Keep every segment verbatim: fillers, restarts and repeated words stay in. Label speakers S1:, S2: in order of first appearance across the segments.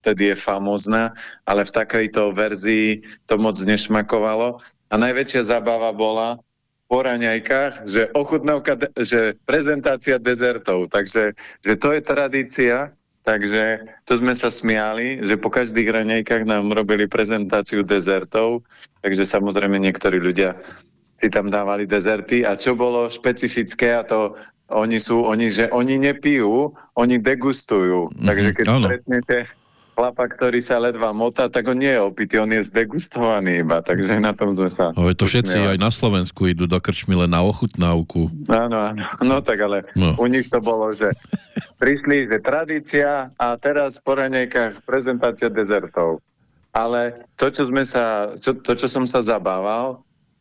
S1: vtedy je famózna, ale v takejto verzii to moc nešmakovalo. A najväčšia zábava bola po raňajkách, že ochutnávka, že prezentácia dezertov. Takže že to je tradícia, takže to sme sa smiali, že po každých raňajkách nám robili prezentáciu dezertov, takže samozrejme niektorí ľudia si tam dávali dezerty. A čo bolo špecifické, a to oni sú, oni, že oni nepijú, oni degustujú. Mm-hmm, takže keď stretnete chlapa, ktorý sa ledva motá, tak on nie je opitý, on je zdegustovaný iba, takže na tom sme sa...
S2: Ale to všetci usmievali. Aj na Slovensku idú do krčmy len na ochutnávku.
S1: Áno, áno, no tak ale no. U nich to bolo, že prišli, že tradícia a teraz po raňajkách prezentácia dezertov. Ale to, čo sme sa, čo, to, čo som sa zabával,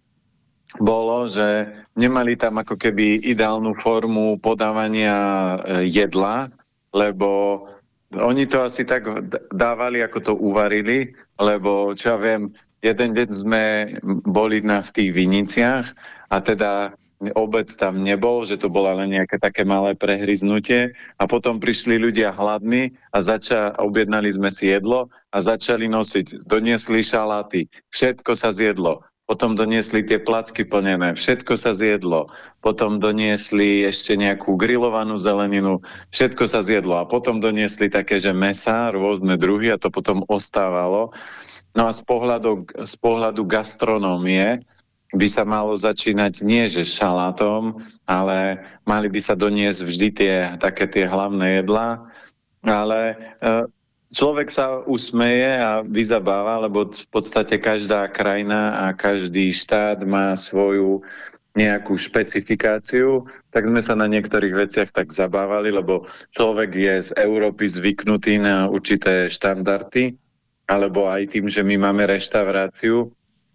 S1: bolo, že nemali tam ako keby ideálnu formu podávania jedla, lebo oni to asi tak dávali, ako to uvarili, lebo čo ja viem, jeden deň sme boli na, v tých Viniciach a teda obed tam nebol, že to bolo len nejaké také malé prehryznutie a potom prišli ľudia hladní a zača, objednali sme si jedlo a začali nosiť, doniesli šaláty, všetko sa zjedlo. Potom doniesli tie placky plnené, všetko sa zjedlo. Potom doniesli ešte nejakú grillovanú zeleninu, všetko sa zjedlo. A potom doniesli také, že mäsa, rôzne druhy a to potom ostávalo. No a z pohľadu, z pohľadu gastronómie by sa malo začínať nie že šalátom, ale mali by sa doniesť vždy tie, také tie hlavné jedlá. Ale... E, Človek sa usmeje a vyzabáva, lebo v podstate každá krajina a každý štát má svoju nejakú špecifikáciu, tak sme sa na niektorých veciach tak zabávali, lebo človek je z Európy zvyknutý na určité štandardy, alebo aj tým, že my máme reštauráciu,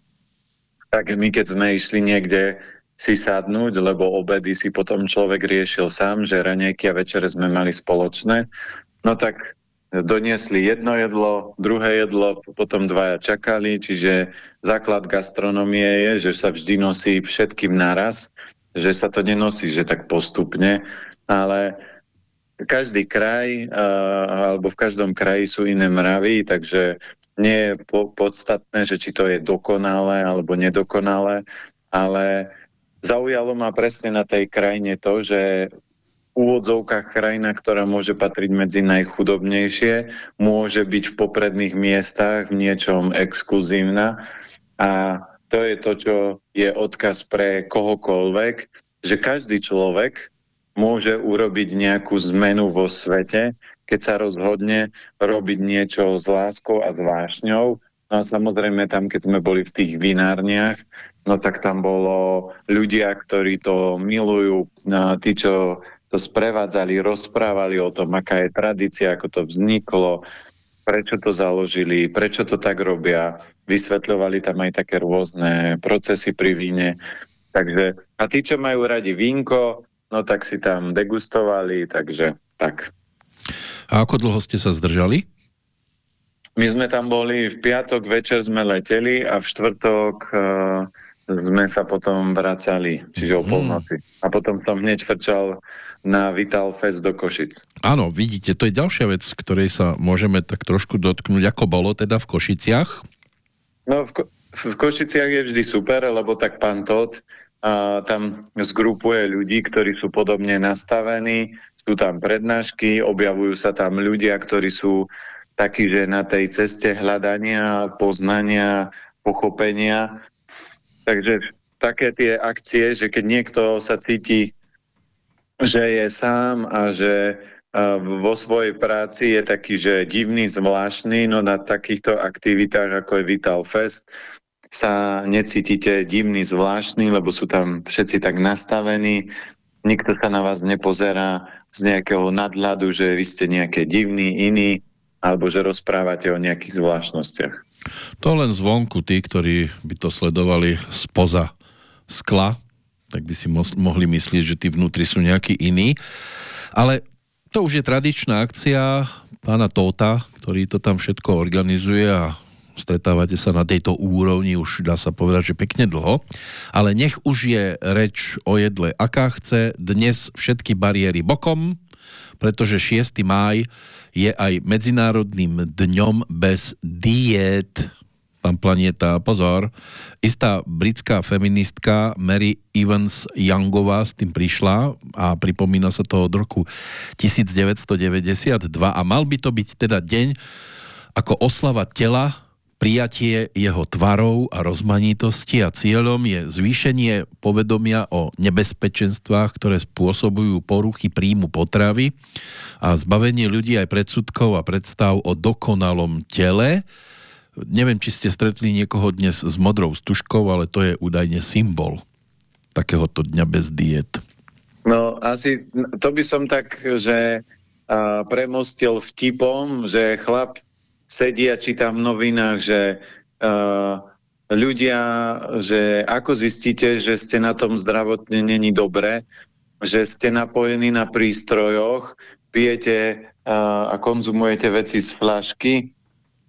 S1: tak my keď sme išli niekde si sadnúť, lebo obedy si potom človek riešil sám, že raňajky a večere sme mali spoločné, no tak doniesli jedno jedlo, druhé jedlo, potom dvaja čakali, čiže základ gastronómie je, že sa vždy nosí všetkým naraz, že sa to nenosí, že tak postupne, ale každý kraj, alebo v každom kraji sú iné mravy, takže nie je po- podstatné, že či to je dokonalé alebo nedokonalé, ale zaujalo ma presne na tej krajine to, že úvodzovkách krajina, ktorá môže patriť medzi najchudobnejšie, môže byť v popredných miestach v niečom exkluzívna a to je to, čo je odkaz pre kohokoľvek, že každý človek môže urobiť nejakú zmenu vo svete, keď sa rozhodne robiť niečo s láskou a s vášňou. No a samozrejme tam, keď sme boli v tých vinárniach, no tak tam bolo ľudia, ktorí to milujú, no, tí, čo to sprevádzali, rozprávali o tom, aká je tradícia, ako to vzniklo, prečo to založili, prečo to tak robia. Vysvetľovali tam aj také rôzne procesy pri víne. Takže, a tí, čo majú radi vínko, no tak si tam degustovali, takže tak.
S2: A ako dlho ste sa zdržali?
S1: My sme tam boli, v piatok večer sme leteli a v štvrtok uh, sme sa potom vracali, čiže o polnoci. Mm. A potom som hneď frčal na Vital Fest do Košic.
S2: Áno, vidíte, to je ďalšia vec, ktorej sa môžeme tak trošku dotknúť, ako bolo teda v Košiciach.
S1: No, v, Ko- v Košiciach je vždy super, lebo tak pán Todt a, tam zgrupuje ľudí, ktorí sú podobne nastavení, sú tam prednášky, objavujú sa tam ľudia, ktorí sú takí, že na tej ceste hľadania, poznania, pochopenia. Takže také tie akcie, že keď niekto sa cíti, že je sám a že vo svojej práci je taký, že divný, zvláštny, no na takýchto aktivitách, ako je Vital Fest, sa necítite divný, zvláštny, lebo sú tam všetci tak nastavení, nikto sa na vás nepozerá z nejakého nadhľadu, že vy ste nejaké divný, iný, alebo že rozprávate o nejakých zvláštnostiach.
S2: To len zvonku tí, ktorí by to sledovali spoza skla, tak by si mo- mohli myslieť, že tí vnútri sú nejakí iní. Ale to už je tradičná akcia pána Tóta, ktorý to tam všetko organizuje a stretávate sa na tejto úrovni už dá sa povedať, že pekne dlho. Ale nech už je reč o jedle aká chce, dnes všetky bariéry bokom, pretože šiesteho mája je aj Medzinárodným dňom bez diét. Pán Planieta, pozor, istá britská feministka Mary Evans Youngová s tým prišla a pripomína sa to od roku devätnásťstodeväťdesiatdva a mal by to byť teda deň ako oslava tela, prijatie jeho tvarov a rozmanitosti a cieľom je zvýšenie povedomia o nebezpečenstvách, ktoré spôsobujú poruchy príjmu potravy a zbavenie ľudí aj predsudkov a predstav o dokonalom tele. Neviem, či ste stretli niekoho dnes s modrou stužkou, ale to je údajne symbol takéhoto dňa bez diét.
S1: No asi to by som tak, že uh, premostil vtipom, že chlap sedí a číta v novinách, že uh, ľudia, že ako zistíte, že ste na tom zdravotne není dobre, že ste napojení na prístrojoch, pijete uh, a konzumujete veci z fľašky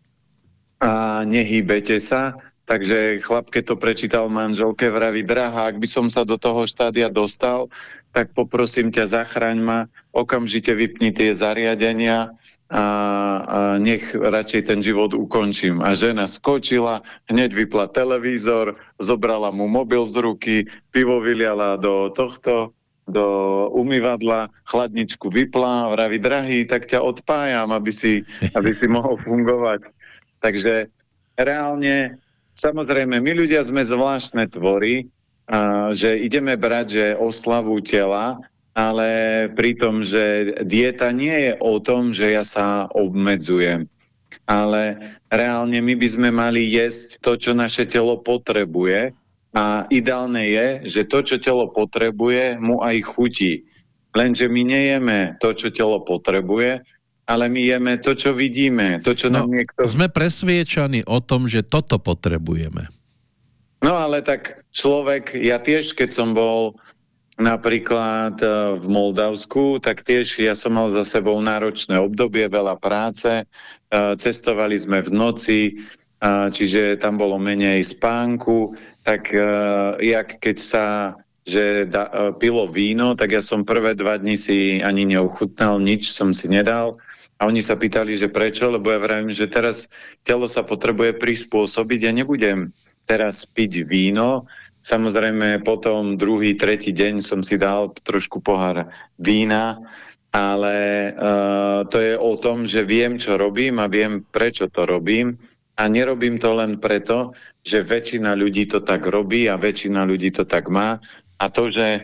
S1: a nehýbete sa. Takže chlap, keď to prečítal manželke, vraví: drahá, ak by som sa do toho štádia dostal, tak poprosím ťa, zachraň ma, okamžite vypni tie zariadenia a, a nech radšej ten život ukončím. A žena skočila, hneď vypla televízor, zobrala mu mobil z ruky, pivo vyliala do tohto, do umývadla, chladničku vypla, vraví: drahý, tak ťa odpájam, aby si, aby si mohol fungovať. Takže reálne, samozrejme, my ľudia sme zvláštne tvory, a, že ideme brať, že oslavu tela, ale pri tom, že dieta nie je o tom, že ja sa obmedzujem. Ale reálne my by sme mali jesť to, čo naše telo potrebuje, a ideálne je, že to, čo telo potrebuje, mu aj chutí. Lenže my nejeme to, čo telo potrebuje, ale my jeme to, čo vidíme. To, čo
S2: no,
S1: nám niekto...
S2: Sme presviečaní o tom, že toto potrebujeme.
S1: No ale tak človek, ja tiež, keď som bol napríklad v Moldavsku, tak tiež ja som mal za sebou náročné obdobie, veľa práce, cestovali sme v noci, čiže tam bolo menej spánku, tak jak keď sa že da, pilo víno, tak ja som prvé dva dni si ani neuchutnal, nič som si nedal. A oni sa pýtali, že prečo, lebo ja vravím, že teraz telo sa potrebuje prispôsobiť, ja nebudem teraz piť víno. Samozrejme potom druhý, tretí deň som si dal trošku pohár vína, ale uh, to je o tom, že viem, čo robím a viem, prečo to robím. A nerobím to len preto, že väčšina ľudí to tak robí a väčšina ľudí to tak má. A to, že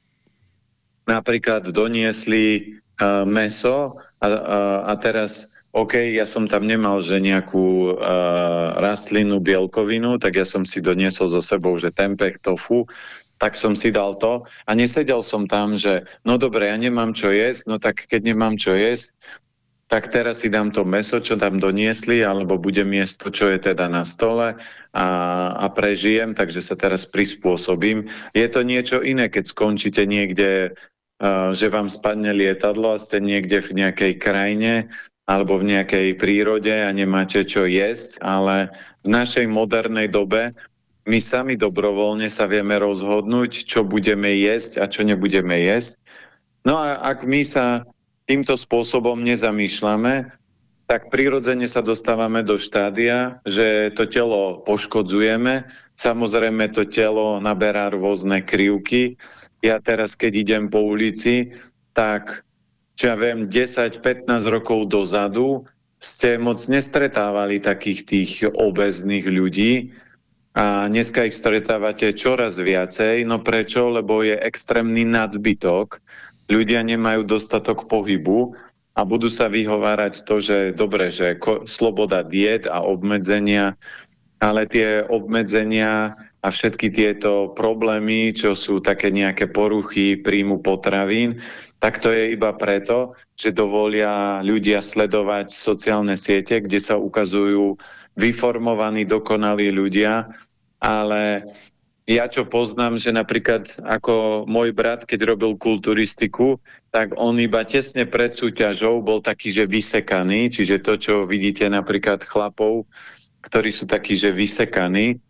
S1: napríklad doniesli uh, mäso a, uh, a teraz, OK, ja som tam nemal, že nejakú uh, rastlinu, bielkovinu, tak ja som si doniesol so sebou, že tempeh, tofu, tak som si dal to a nesedel som tam, že no dobre, ja nemám čo jesť, no tak keď nemám čo jesť, tak teraz si dám to mäso, čo tam doniesli, alebo budem jesť to, čo je teda na stole a, a prežijem, takže sa teraz prispôsobím. Je to niečo iné, keď skončíte niekde, uh, že vám spadne lietadlo a ste niekde v nejakej krajine alebo v nejakej prírode a nemáte čo jesť, ale v našej modernej dobe my sami dobrovoľne sa vieme rozhodnúť, čo budeme jesť a čo nebudeme jesť. No a ak my sa týmto spôsobom nezamýšľame, tak prirodzene sa dostávame do štádia, že to telo poškodzujeme. Samozrejme, to telo naberá rôzne krivky. Ja teraz, keď idem po ulici, tak, čo ja viem, desať pätnásť rokov dozadu ste moc nestretávali takých tých obéznych ľudí a dneska ich stretávate čoraz viacej. No prečo? Lebo je extrémny nadbytok. Ľudia nemajú dostatok pohybu a budú sa vyhovárať to, že dobre, že ko, sloboda diét a obmedzenia, ale tie obmedzenia a všetky tieto problémy, čo sú také nejaké poruchy príjmu potravín, tak to je iba preto, že dovolia ľudia sledovať sociálne siete, kde sa ukazujú vyformovaní, dokonalí ľudia, ale ja čo poznám, že napríklad ako môj brat, keď robil kulturistiku, tak on iba tesne pred súťažou bol taký, že vysekaný, čiže to, čo vidíte napríklad chlapov, ktorí sú takí, že vysekaní,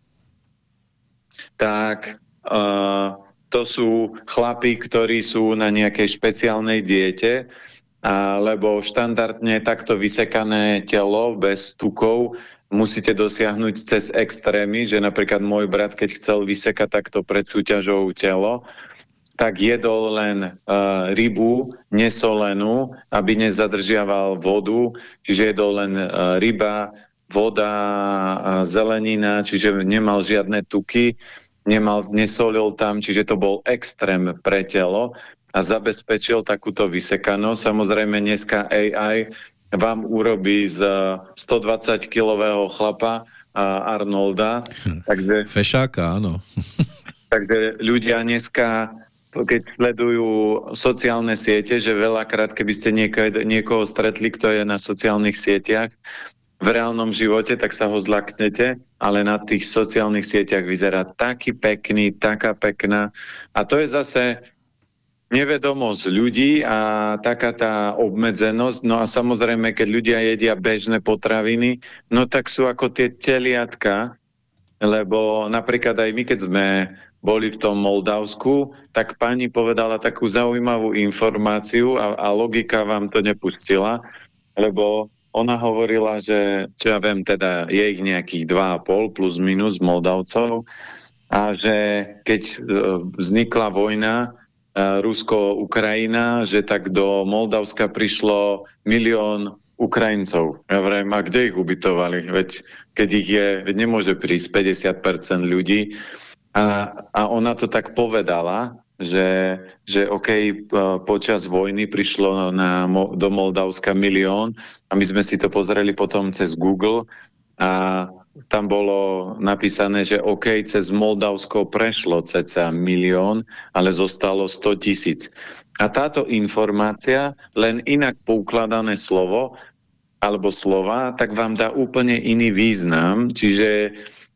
S1: tak uh, to sú chlapi, ktorí sú na nejakej špeciálnej diete a, lebo štandardne takto vysekané telo bez tukov musíte dosiahnuť cez extrémy, že napríklad môj brat, keď chcel vysekať takto pred súťažou telo, tak jedol len uh, rybu nesolenú, aby nezadržiaval vodu, čiže jedol len uh, ryba, voda, uh, zelenina, čiže nemal žiadne tuky, nemal, nesolil tam, čiže to bol extrém pre telo a zabezpečil takúto vysekanosť. Samozrejme dneska á í vám urobí z stodvadsaťkilového chlapa uh, Arnolda. Takže,
S2: Fešáka, áno.
S1: takže ľudia dneska, keď sledujú sociálne siete, že veľakrát, keby ste nieko, niekoho stretli, kto je na sociálnych sieťach, v reálnom živote, tak sa ho zlaknete, ale na tých sociálnych sieťach vyzerá taký pekný, taká pekná. A to je zase nevedomosť ľudí a taká tá obmedzenosť. No a samozrejme, keď ľudia jedia bežné potraviny, no tak sú ako tie teliatka, lebo napríklad aj my, keď sme boli v tom Moldavsku, tak pani povedala takú zaujímavú informáciu a, a logika vám to nepustila, lebo ona hovorila, že, čo ja viem, teda je ich nejakých dva a pol plus minus Moldavcov a že keď vznikla vojna Rusko-Ukrajina, že tak do Moldavska prišlo milión Ukrajincov. Ja vrajím, a kde ich ubytovali? Veď keď ich je, veď nemôže prísť päťdesiat percent ľudí. A, a ona to tak povedala, že, že OK, počas vojny prišlo na, do Moldavska milión a my sme si to pozreli potom cez Google a tam bolo napísané, že OK, cez Moldavsko prešlo cca milión, ale zostalo sto tisíc. A táto informácia, len inak poukladané slovo alebo slova, tak vám dá úplne iný význam. Čiže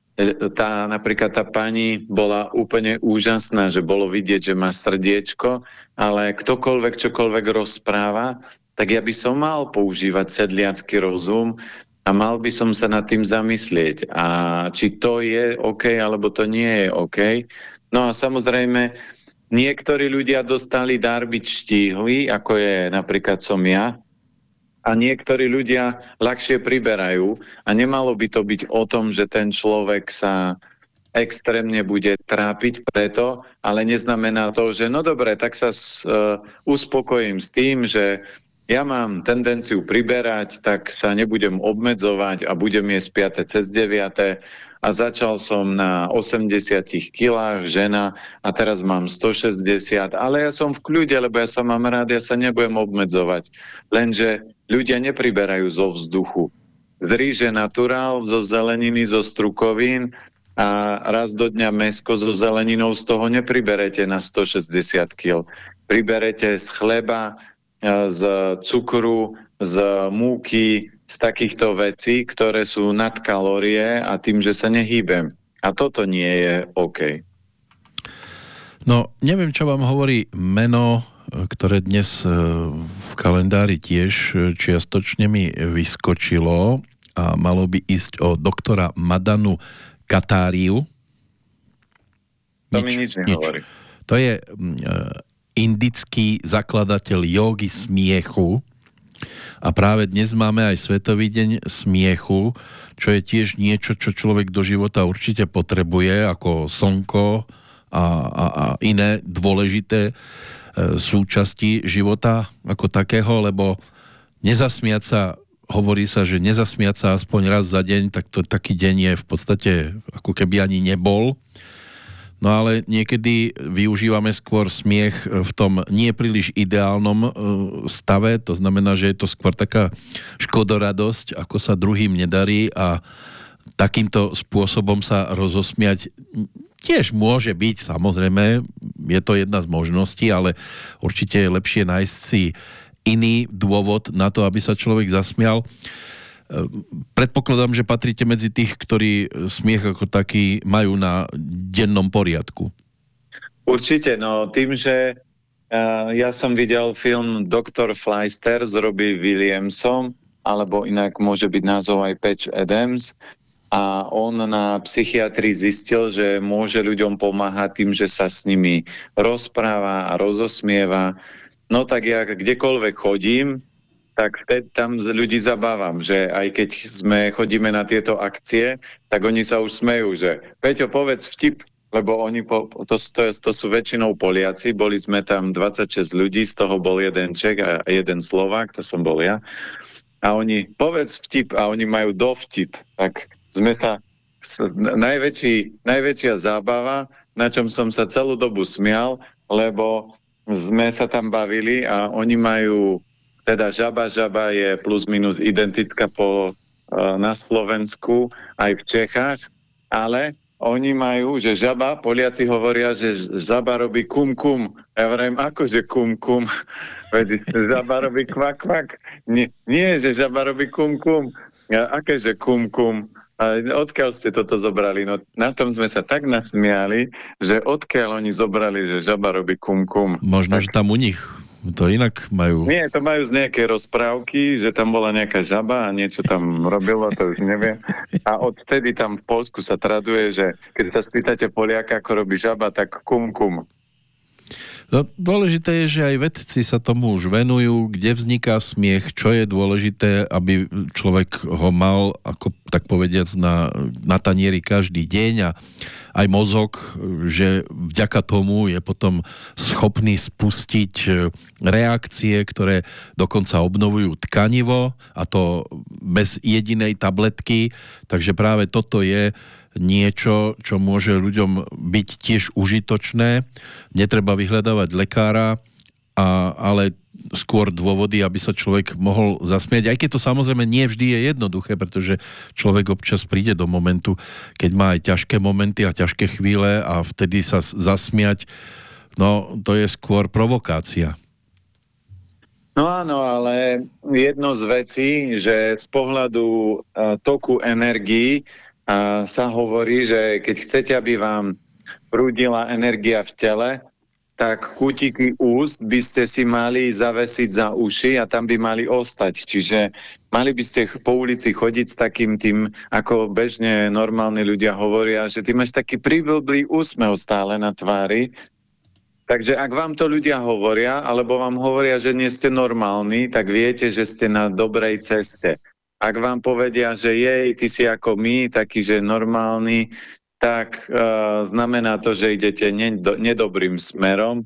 S1: tá, napríklad tá pani bola úplne úžasná, že bolo vidieť, že má srdiečko, ale ktokoľvek čokoľvek rozpráva, tak ja by som mal používať sedliacky rozum a mal by som sa nad tým zamyslieť. A či to je OK, alebo to nie je OK. No a samozrejme, niektorí ľudia dostali dar byť štíhli, ako je napríklad som ja, a niektorí ľudia ľahšie priberajú a nemalo by to byť o tom, že ten človek sa extrémne bude trápiť preto, ale neznamená to, že no dobre, tak sa uh, uspokojím s tým, že ja mám tendenciu priberať, tak sa nebudem obmedzovať a budem jesť piate cez deviate a začal som na osemdesiatich kilách, žena, a teraz mám stošesťdesiat, ale ja som v kľude, lebo ja sa mám rád, ja sa nebudem obmedzovať. Lenže ľudia nepriberajú zo vzduchu. Z ríže naturál, zo zeleniny, zo strukovín a raz do dňa mäsko so zeleninou, z toho nepriberete na stošesťdesiat kil. Priberete z chleba, z cukru, z múky, z takýchto vecí, ktoré sú nad kalórie a tým, že sa nehýbem. A toto nie je OK.
S2: No, neviem, čo vám hovorí meno, ktoré dnes v kalendári tiež čiastočne mi vyskočilo a malo by ísť o doktora Madanu Katáriu.
S1: To nič, mi nič nehovorí.
S2: Nič. To je uh, indický zakladateľ jógy smiechu a práve dnes máme aj Svetový deň smiechu, čo je tiež niečo, čo človek do života určite potrebuje, ako slnko a, a, a iné dôležité súčasti života ako takého, lebo nezasmiať sa, hovorí sa, že nezasmiať sa aspoň raz za deň, tak to taký deň je v podstate ako keby ani nebol. No ale niekedy využívame skôr smiech v tom nie príliš ideálnom stave, to znamená, že je to skôr taká škodoradosť, ako sa druhým nedarí a takýmto spôsobom sa rozosmiať tiež môže byť, samozrejme, je to jedna z možností, ale určite je lepšie nájsť si iný dôvod na to, aby sa človek zasmial. Predpokladám, že patríte medzi tých, ktorí smiech ako taký majú na dennom poriadku.
S1: Určite, no tým, že uh, ja som videl film doktor Fleister s Robbie Williamsom, alebo inak môže byť názov aj Patch Adams, a on na psychiatrii zistil, že môže ľuďom pomáhať tým, že sa s nimi rozpráva a rozosmieva. no tak ja kdekoľvek chodím, tak vtedy tam ľudí zabávam, že aj keď sme chodíme na tieto akcie, tak oni sa už smejú, že Peťo, povedz vtip, lebo oni, po, to, to, to sú väčšinou Poliaci, boli sme tam dvadsaťšesť ľudí, z toho bol jeden Čech a jeden Slovák, to som bol ja. A oni, povedz vtip, a oni majú dovtip. Tak sme sa, najväčší, najväčšia zábava, na čom som sa celú dobu smial, lebo sme sa tam bavili a oni majú, teda žaba, žaba je plus minus identitka po, na Slovensku, aj v Čechách, ale oni majú, že žaba, Poliaci hovoria, že žaba robí kum kum. Ja hovorím, akože kum kum? Veď žaba robí kvak kvak. Nie, nie, že žaba robí kum kum. Ja, akéže kum kum? A odkiaľ ste toto zobrali? No na tom sme sa tak nasmiali, že odkiaľ oni zobrali, že žaba robí kum kum.
S2: Možno,
S1: tak...
S2: že tam u nich to inak majú.
S1: Nie, to majú z nejakej rozprávky, že tam bola nejaká žaba a niečo tam robilo, to už neviem. A odtedy tam v Poľsku sa traduje, že keď sa spýtate Poliaka, ako robí žaba, tak kum kum.
S2: No, dôležité je, že aj vedci sa tomu už venujú, kde vzniká smiech, čo je dôležité, aby človek ho mal, ako tak povediac, na, na tanieri každý deň a aj mozog, že vďaka tomu je potom schopný spustiť reakcie, ktoré dokonca obnovujú tkanivo, a to bez jedinej tabletky, takže práve toto je niečo, čo môže ľuďom byť tiež užitočné. Netreba vyhľadávať lekára, a, ale skôr dôvody, aby sa človek mohol zasmiať. Aj keď to samozrejme nie vždy je jednoduché, pretože človek občas príde do momentu, keď má aj ťažké momenty a ťažké chvíle a vtedy sa zasmiať, no to je skôr provokácia.
S1: No áno, ale jedno z vecí, že z pohľadu uh, toku energií uh, sa hovorí, že keď chcete, aby vám prúdila energia v tele, tak kútiky úst by ste si mali zavesiť za uši a tam by mali ostať. Čiže mali by ste po ulici chodiť s takým tým, ako bežne normálni ľudia hovoria, že ty máš taký priblblý úsmev stále na tvári. Takže ak vám to ľudia hovoria, alebo vám hovoria, že nie ste normálni, tak viete, že ste na dobrej ceste. Ak vám povedia, že jej, ty si ako my, taký, že normálny, tak uh, znamená to, že idete nedo, nedobrým smerom.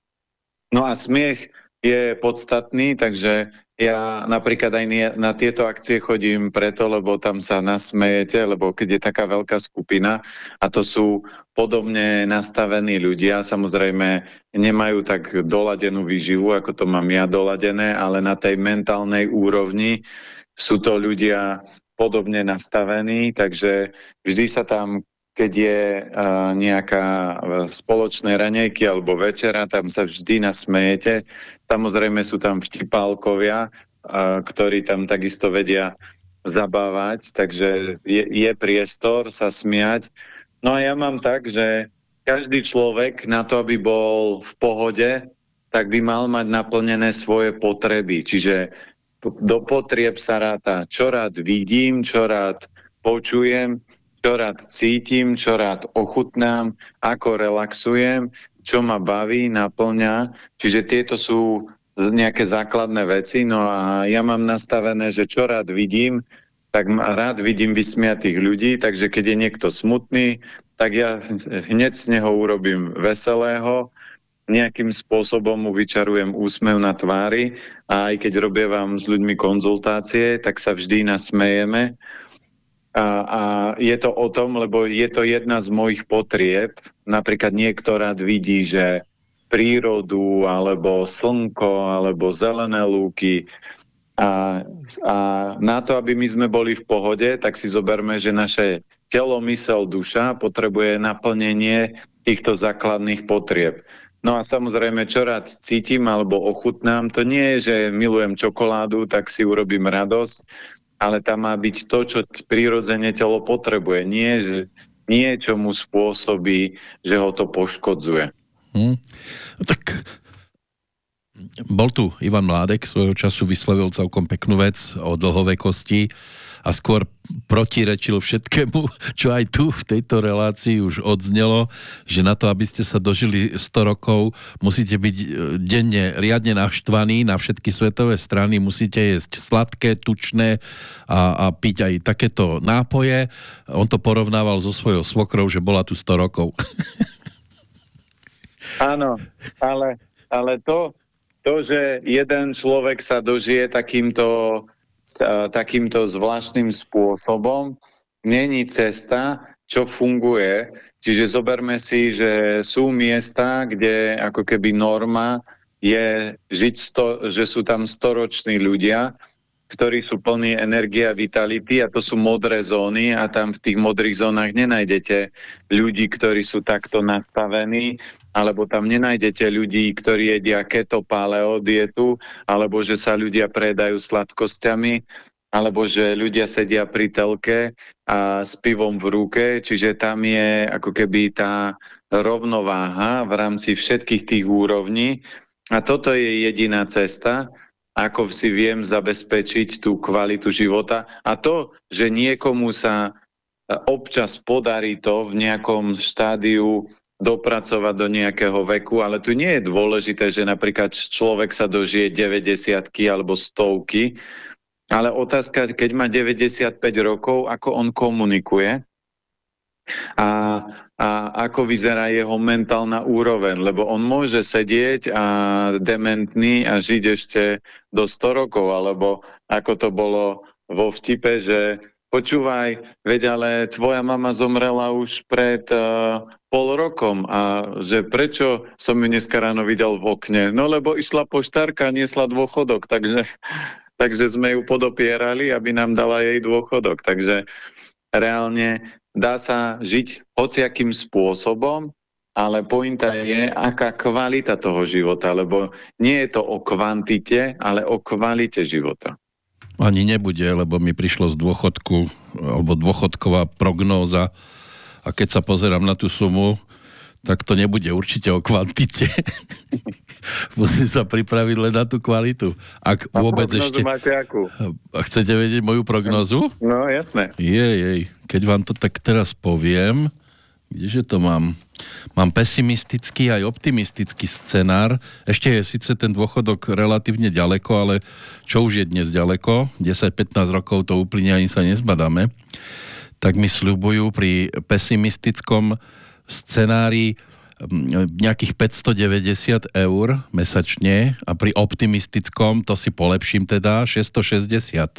S1: No a smiech je podstatný, takže ja napríklad aj nie, na tieto akcie chodím preto, lebo tam sa nasmejete, lebo keď je taká veľká skupina a to sú podobne nastavení ľudia, samozrejme nemajú tak doladenú výživu, ako to mám ja doladené, ale na tej mentálnej úrovni sú to ľudia podobne nastavení, takže vždy sa tam, keď je uh, nejaká spoločné raňajky alebo večera, tam sa vždy nasmejete. Samozrejme sú tam vtipálkovia, uh, ktorí tam takisto vedia zabávať, takže je, je priestor sa smiať. No a ja mám tak, že každý človek na to, aby bol v pohode, tak by mal mať naplnené svoje potreby. Čiže do potrieb sa ráta, čo rád vidím, čo rád počujem, čo rád cítim, čo rád ochutnám, ako relaxujem, čo ma baví, naplňa. Čiže tieto sú nejaké základné veci. No a ja mám nastavené, že čo rád vidím, tak rád vidím vysmiatých ľudí, takže keď je niekto smutný, tak ja hneď z neho urobím veselého, nejakým spôsobom mu vyčarujem úsmev na tvári a aj keď robievam s ľuďmi konzultácie, tak sa vždy nasmejeme. A, a je to o tom, lebo je to jedna z mojich potrieb. Napríklad niekto rád vidí, že prírodu, alebo slnko, alebo zelené lúky. A, a na to, aby my sme boli v pohode, tak si zoberme, že naše telo, myseľ, duša potrebuje naplnenie týchto základných potrieb. No a samozrejme, čo rád cítim alebo ochutnám, to nie je, že milujem čokoládu, tak si urobím radosť, ale tam má byť to, čo prirodzene telo potrebuje. Nie, že niečo mu spôsobí, že ho to poškodzuje.
S2: Hmm. Tak bol tu Ivan Mládek, svojho času vyslovil celkom peknú vec o dlhovekosti a skôr protirečil všetkému, čo aj tu v tejto relácii už odznelo, že na to, aby ste sa dožili sto rokov, musíte byť denne riadne naštvaní na všetky svetové strany, musíte jesť sladké, tučné a, a piť aj takéto nápoje. On to porovnával so svojou svokrou, že bola tu sto rokov.
S1: Áno, ale, ale to, to, že jeden človek sa dožije takýmto takýmto zvláštnym spôsobom, není cesta, čo funguje. Čiže zoberme si, že sú miesta, kde ako keby norma je žiť, sto, že sú tam storoční ľudia, ktorí sú plní energie a vitality, a to sú modré zóny, a tam v tých modrých zónach nenájdete ľudí, ktorí sú takto nastavení, alebo tam nenájdete ľudí, ktorí jedia keto, paleo dietu, alebo že sa ľudia predajú sladkosťami, alebo že ľudia sedia pri telke a s pivom v ruke, čiže tam je ako keby tá rovnováha v rámci všetkých tých úrovní, a toto je jediná cesta, ako si viem zabezpečiť tú kvalitu života. A to, že niekomu sa občas podarí to v nejakom štádiu dopracovať do nejakého veku, ale tu nie je dôležité, že napríklad človek sa dožije deväťdesiatky alebo stovky, ale otázka, keď má deväťdesiatpäť rokov, ako on komunikuje a, a ako vyzerá jeho mentálna úroveň, lebo on môže sedieť a dementný a žiť ešte do sto rokov, alebo ako to bolo vo vtipe, že počúvaj, veď ale tvoja mama zomrela už pred uh, pol rokom, a že prečo som ju dneska ráno videl v okne? No lebo išla poštárka a niesla dôchodok, takže, takže sme ju podopierali, aby nám dala jej dôchodok. Takže reálne dá sa žiť hociakým spôsobom, ale pointa je, aká kvalita toho života, lebo nie je to o kvantite, ale o kvalite života.
S2: Ani nebude, lebo mi prišlo z dôchodku, alebo dôchodková prognóza, a keď sa pozerám na tú sumu, tak to nebude určite o kvantite. Musím sa pripraviť len na tú kvalitu. Ak a vôbec ešte...
S1: máte akú?
S2: A chcete vedieť moju prognózu?
S1: No, jasné.
S2: Jej, jej. Keď vám to tak teraz poviem, kdeže to mám? Mám pesimistický aj optimistický scenár. Ešte je síce ten dôchodok relatívne ďaleko, ale čo už je dnes ďaleko? desať pätnásť rokov to úplne ani sa nezbadáme. Tak mi sľubujú pri pesimistickom scenári nejakých päťstodeväťdesiat eur mesačne, a pri optimistickom, to si polepším teda, šesťstošesťdesiat.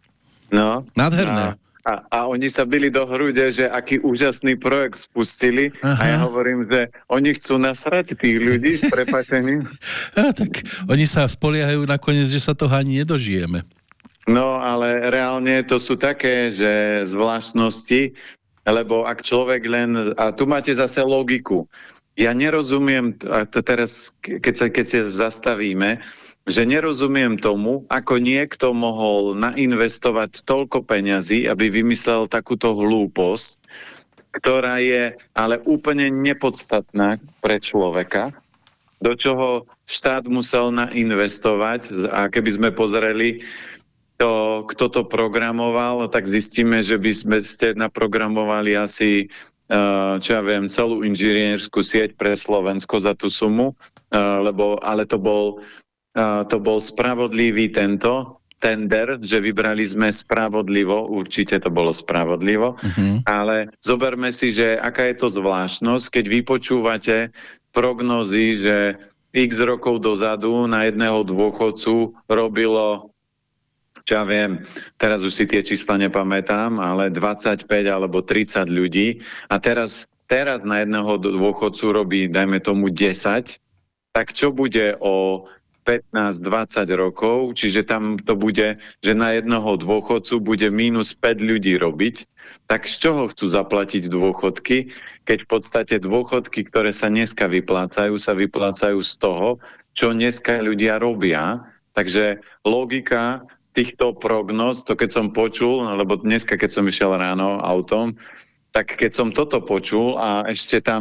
S1: No.
S2: Nádherné.
S1: No. A, a oni sa bili do hrude, že aký úžasný projekt spustili. Aha. A ja hovorím, že oni chcú nasrať tých ľudí s prepáčením.
S2: A tak oni sa spoliehajú nakoniec, že sa toho ani nedožijeme.
S1: No, ale reálne to sú také, že zvláštnosti, lebo ak človek len... A tu máte zase logiku. Ja nerozumiem, a to teraz, keď sa, keď sa zastavíme, že nerozumiem tomu, ako niekto mohol nainvestovať toľko peňazí, aby vymyslel takúto hlúposť, ktorá je ale úplne nepodstatná pre človeka, do čoho štát musel nainvestovať. A keby sme pozreli, to, kto to programoval, tak zistíme, že by sme ste naprogramovali asi, čo ja viem, celú inžinierskú sieť pre Slovensko za tú sumu, lebo, ale to bol Uh, to bol spravodlivý tento tender, že vybrali sme spravodlivo, určite to bolo spravodlivo, uh-huh. Ale zoberme si, že aká je to zvláštnosť, keď vy počúvate prognózy, že x rokov dozadu na jedného dôchodcu robilo, čo ja viem, teraz už si tie čísla nepamätám, ale dvadsaťpäť alebo tridsať ľudí, a teraz, teraz na jedného dôchodcu robí, dajme tomu, desať, tak čo bude o pätnásť dvadsať rokov, čiže tam to bude, že na jednoho dôchodcu bude mínus päť ľudí robiť, tak z čoho chcú zaplatiť dôchodky, keď v podstate dôchodky, ktoré sa dneska vyplácajú, sa vyplácajú z toho, čo dneska ľudia robia. Takže logika týchto prognóz, to keď som počul, lebo dneska, keď som išiel ráno autom, tak keď som toto počul a ešte tam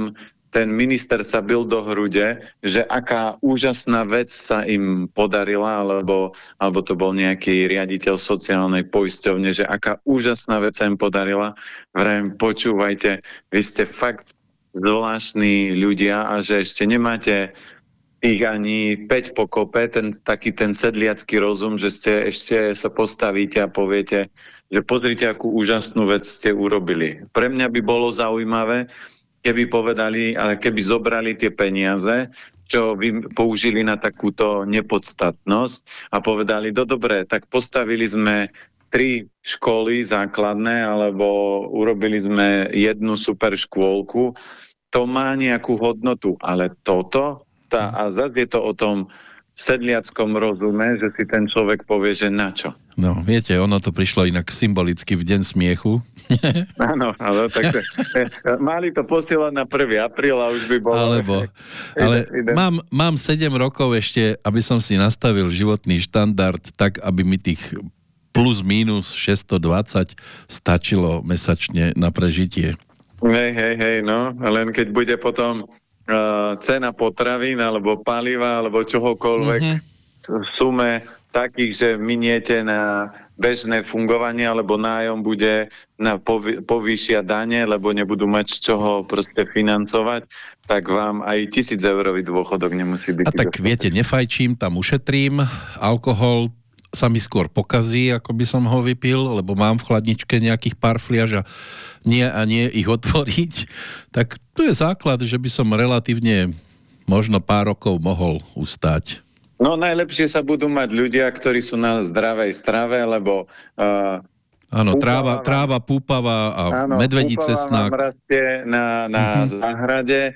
S1: ten minister sa bil do hrude, že aká úžasná vec sa im podarila, alebo, alebo to bol nejaký riaditeľ sociálnej poisťovne, že aká úžasná vec sa im podarila. Vrajím, počúvajte, vy ste fakt zvláštni ľudia a že ešte nemáte ich ani päť pokope, ten taký ten sedliacký rozum, že ste ešte sa postavíte a poviete, že pozrite, akú úžasnú vec ste urobili. Pre mňa by bolo zaujímavé, keby povedali, ale keby zobrali tie peniaze, čo vy použili na takúto nepodstatnosť a povedali, do dobre, tak postavili sme tri školy základné, alebo urobili sme jednu super škôlku, to má nejakú hodnotu, ale toto, tá, a zase je to o tom sedliackom rozume, že si ten človek povie, že na čo.
S2: No, viete, ono to prišlo inak symbolicky v deň smiechu.
S1: Áno, ale takže mali to posielať na prvý apríl a už by bolo...
S2: Alebo, ale ide, ide. Mám, mám sedem rokov ešte, aby som si nastavil životný štandard tak, aby mi tých plus minus šesťstodvadsať stačilo mesačne na prežitie.
S1: Hej, hej, hej, no, len keď bude potom uh, cena potravín, alebo paliva, alebo čohokoľvek mm-hmm. v sume takých, že miniete na bežné fungovanie, alebo nájom bude na pový, povýšia dane, lebo nebudú mať z čoho proste financovať, tak vám aj tisíc eurový dôchodok nemusí byť.
S2: A tak dostať. Viete, nefajčím, tam ušetrím, alkohol sa mi skôr pokazí, ako by som ho vypil, lebo mám v chladničke nejakých pár fliaž a nie a nie ich otvoriť. Tak tu je základ, že by som relatívne možno pár rokov mohol ustáť.
S1: No najlepšie sa budú mať ľudia, ktorí sú na zdravej strave, lebo... Uh,
S2: áno, tráva, tráva púpava a áno, medvedí cesnák.
S1: Áno, na, na uh-huh. záhrade.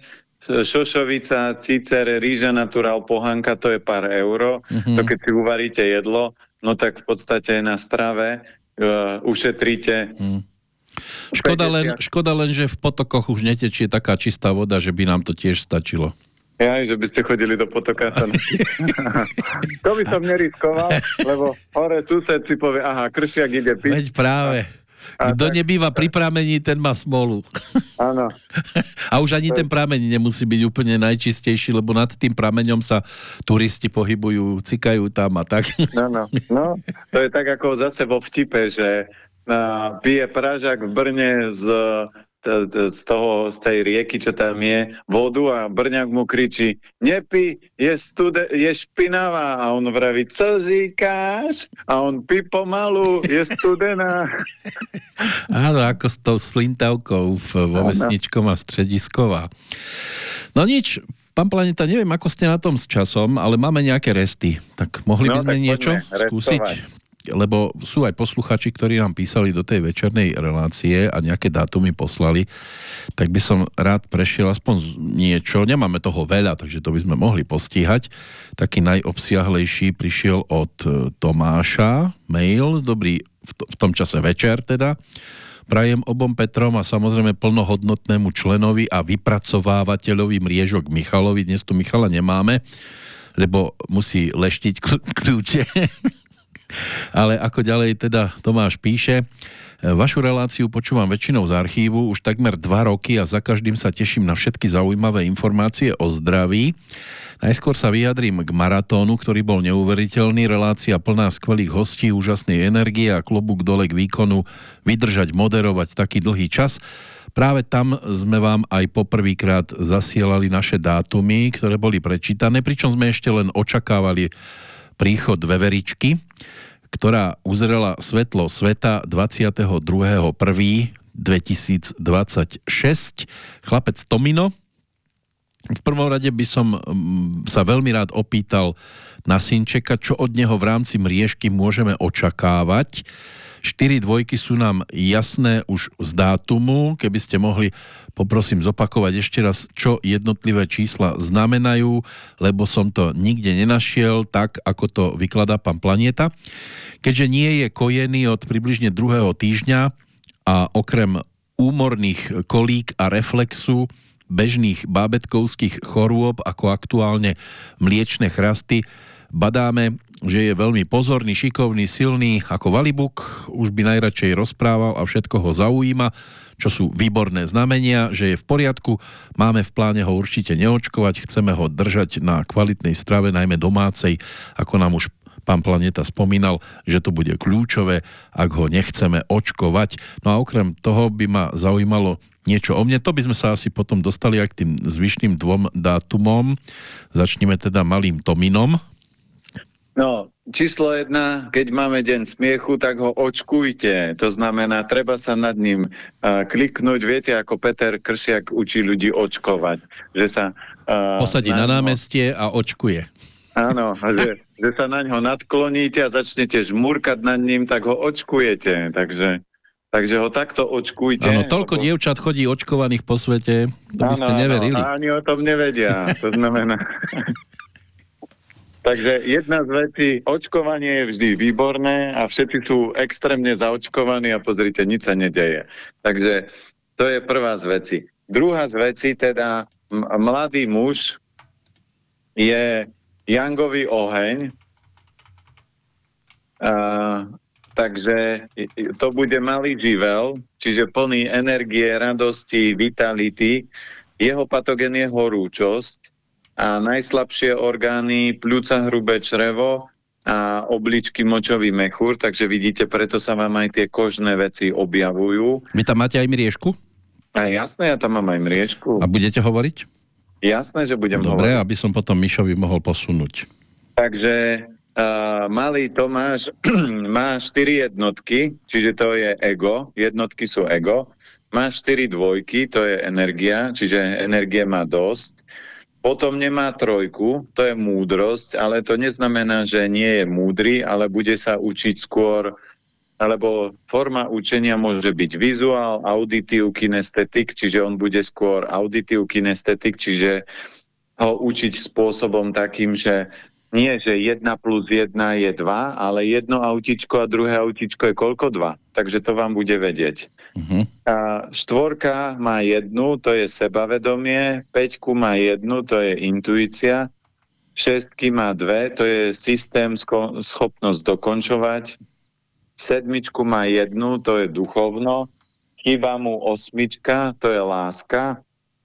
S1: Šošovica, cicer, rýža naturál, pohanka, to je pár euro. Uh-huh. To keď si uvaríte jedlo, no tak v podstate na strave uh, ušetríte... Uh-huh.
S2: Škoda len, škoda len, že v potokoch už netečie taká čistá voda, že by nám to tiež stačilo.
S1: Ja, že by ste chodili do potoka. To by som neriskoval, lebo hore sused si povie, aha, kršiak ide piť.
S2: Veď práve. Kto nebýva pri pramení, ten má smolu.
S1: Áno.
S2: A už ani ten prameň nemusí byť úplne najčistejší, lebo nad tým prameňom sa turisti pohybujú, cikajú tam a tak.
S1: Áno, no, to je tak ako zase vo vtipe, že uh, pije Pražák v Brne z... z toho, z tej rieky, čo tam je, vodu a Brňák mu kričí, nepí, je, stude, je špinavá. A on vraví, co říkáš? A on pí pomalu, je studená.
S2: Áno, ako s tou slintavkou vo Vesničkom a Stredisková. No nič, pán Planeta, neviem, ako ste na tom s časom, ale máme nejaké resty. Tak mohli by
S1: no,
S2: sme niečo skúsiť? Restovať. Lebo sú aj posluchači, ktorí nám písali do tej večernej relácie a nejaké dátumy poslali, tak by som rád prešiel aspoň niečo. Nemáme toho veľa, takže to by sme mohli postíhať. Taký najobsiahlejší prišiel od Tomáša, mail, dobrý v tom čase večer teda. Prajem obom Petrom a samozrejme plnohodnotnému členovi a vypracovávateľovi mriežok Michalovi. Dnes tu Michala nemáme, lebo musí leštiť kľúče. Ale ako ďalej teda Tomáš píše, vašu reláciu počúvam väčšinou z archívu už takmer dva roky a za každým sa teším na všetky zaujímavé informácie o zdraví. Najskôr sa vyjadrím k maratónu, ktorý bol neuveriteľný, relácia plná skvelých hostí, úžasnej energie a klobúk dole k výkonu vydržať, moderovať taký dlhý čas. Práve tam sme vám aj poprvýkrát zasielali naše dátumy, ktoré boli prečítané, pričom sme ešte len očakávali príchod veveričky, ktorá uzrela svetlo sveta dvadsiateho druhého prvého dvetisícdvadsaťšesť. Chlapec Tomino. V prvom rade by som sa veľmi rád opýtal na synčeka, čo od neho v rámci mriežky môžeme očakávať. Štyri dvojky sú nám jasné už z dátumu. Keby ste mohli, poprosím, zopakovať ešte raz, čo jednotlivé čísla znamenajú, lebo som to nikde nenašiel tak, ako to vykladá pán Planeta. Keďže nie je kojený od približne druhého týždňa a okrem úmorných kolík a reflexu bežných bábätkovských chorôb, ako aktuálne mliečne chrasty, badáme že je veľmi pozorný, šikovný, silný ako Valibuk, už by najradšej rozprával a všetko ho zaujíma, čo sú výborné znamenia, že je v poriadku, máme v pláne ho určite neočkovať, chceme ho držať na kvalitnej strave, najmä domácej, ako nám už pán Planeta spomínal, že to bude kľúčové, ak ho nechceme očkovať. No a okrem toho by ma zaujímalo niečo o mne. To by sme sa asi potom dostali aj k tým zvyšným dvom dátumom. Začneme teda malým Tominom.
S1: No, číslo jedna, keď máme deň smiechu, tak ho očkujte. To znamená, treba sa nad ním uh, kliknúť. Viete, ako Peter Kršiak učí ľudí očkovať. Že sa... Uh,
S2: Posadí na, na námestie a očkuje.
S1: Áno, že, že sa na ňo nadkloníte a začnete žmúrkať nad ním, tak ho očkujete. Takže... Takže ho takto očkujte.
S2: Áno, toľko lebo... dievčat chodí očkovaných po svete, to by ste neverili.
S1: Áno, ani o tom nevedia, to znamená. Takže jedna z vecí, očkovanie je vždy výborné a všetci sú extrémne zaočkovaní a pozrite, nič sa nedeje. Takže to je prvá z vecí. Druhá z vecí, teda m- mladý muž je jangový oheň, a takže to bude malý živel, čiže plný energie, radosti, vitality. Jeho patogén je horúčosť a najslabšie orgány pľúca, hrubé črevo a obličky, močový mechúr, takže vidíte, preto sa vám aj tie kožné veci objavujú.
S2: Vy tam máte aj mriežku?
S1: A jasné, ja tam mám aj mriežku.
S2: A budete hovoriť?
S1: Jasné, že budem
S2: Dobre,
S1: hovoriť.
S2: Dobre, aby som potom Mišovi mohol posunúť.
S1: Takže... Uh, malý Tomáš má štyri jednotky, čiže to je ego, jednotky sú ego, má štyri dvojky, to je energia, čiže energie má dosť, potom nemá trojku, to je múdrosť, ale to neznamená, že nie je múdry, ale bude sa učiť skôr, alebo forma učenia môže byť vizuál, auditív, kinestetik, čiže on bude skôr auditív, kinestetik, čiže ho učiť spôsobom takým, že nie, že jedna plus jedna je dva, ale jedno autičko a druhé autičko je koľko? Dva. Takže to vám bude vedieť. Uh-huh. A štvorka má jednu, to je sebavedomie, päťku má jednu, to je intuícia, šestky má dve, to je systém, sko- schopnosť dokončovať, sedmičku má jednu, to je duchovno, chýba mu osmička, to je láska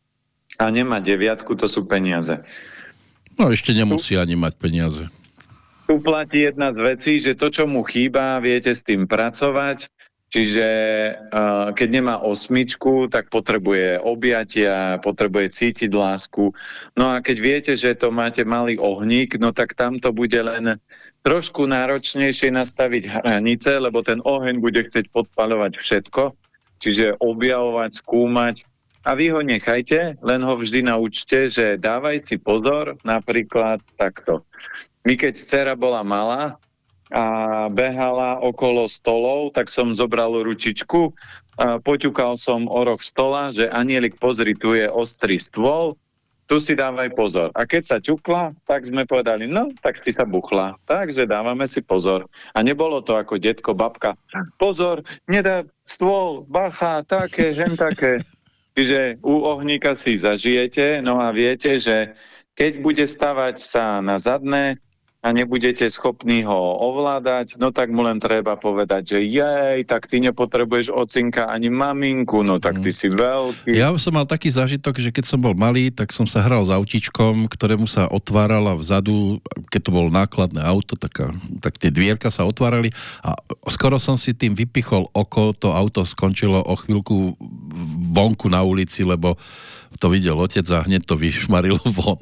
S1: a nemá deviatku, to sú peniaze.
S2: No ešte nemusí ani mať peniaze.
S1: Tu platí jedna z vecí, že to, čo mu chýba, viete s tým pracovať. Čiže uh, keď nemá osmičku, tak potrebuje objatia, potrebuje cítiť lásku. No a keď viete, že to máte malý ohník, no tak tam to bude len trošku náročnejšie nastaviť hranice, lebo ten oheň bude chcieť podpaľovať všetko. Čiže objavovať, skúmať. A vy ho nechajte, len ho vždy naučte, že dávaj si pozor, napríklad takto. My keď dcera bola malá a behala okolo stolov, tak som zobral ručičku, a poťukal som o roh stola, že Anielik, pozri, tu je ostrý stôl, tu si dávaj pozor. A keď sa ťukla, tak sme povedali, no, tak si sa buchla. Takže dávame si pozor. A nebolo to ako detko, babka, pozor, nedá stôl, bacha, také, hen také. Čiže u ohníka si zažijete, no a viete, že keď bude stavať sa na zadné a nebudete schopní ho ovládať, no tak mu len treba povedať, že jej, tak ty nepotrebuješ ocinka ani maminku, no tak ty si veľký.
S2: Ja som mal taký zážitok, že keď som bol malý, tak som sa hral s autíčkom, ktorému sa otvárala vzadu, keď to bolo nákladné auto, tak, tak tie dvierka sa otvárali a skoro som si tým vypichol oko, to auto skončilo o chvíľku vonku na ulici, lebo to videl otec a hneď to vyšmarilo von.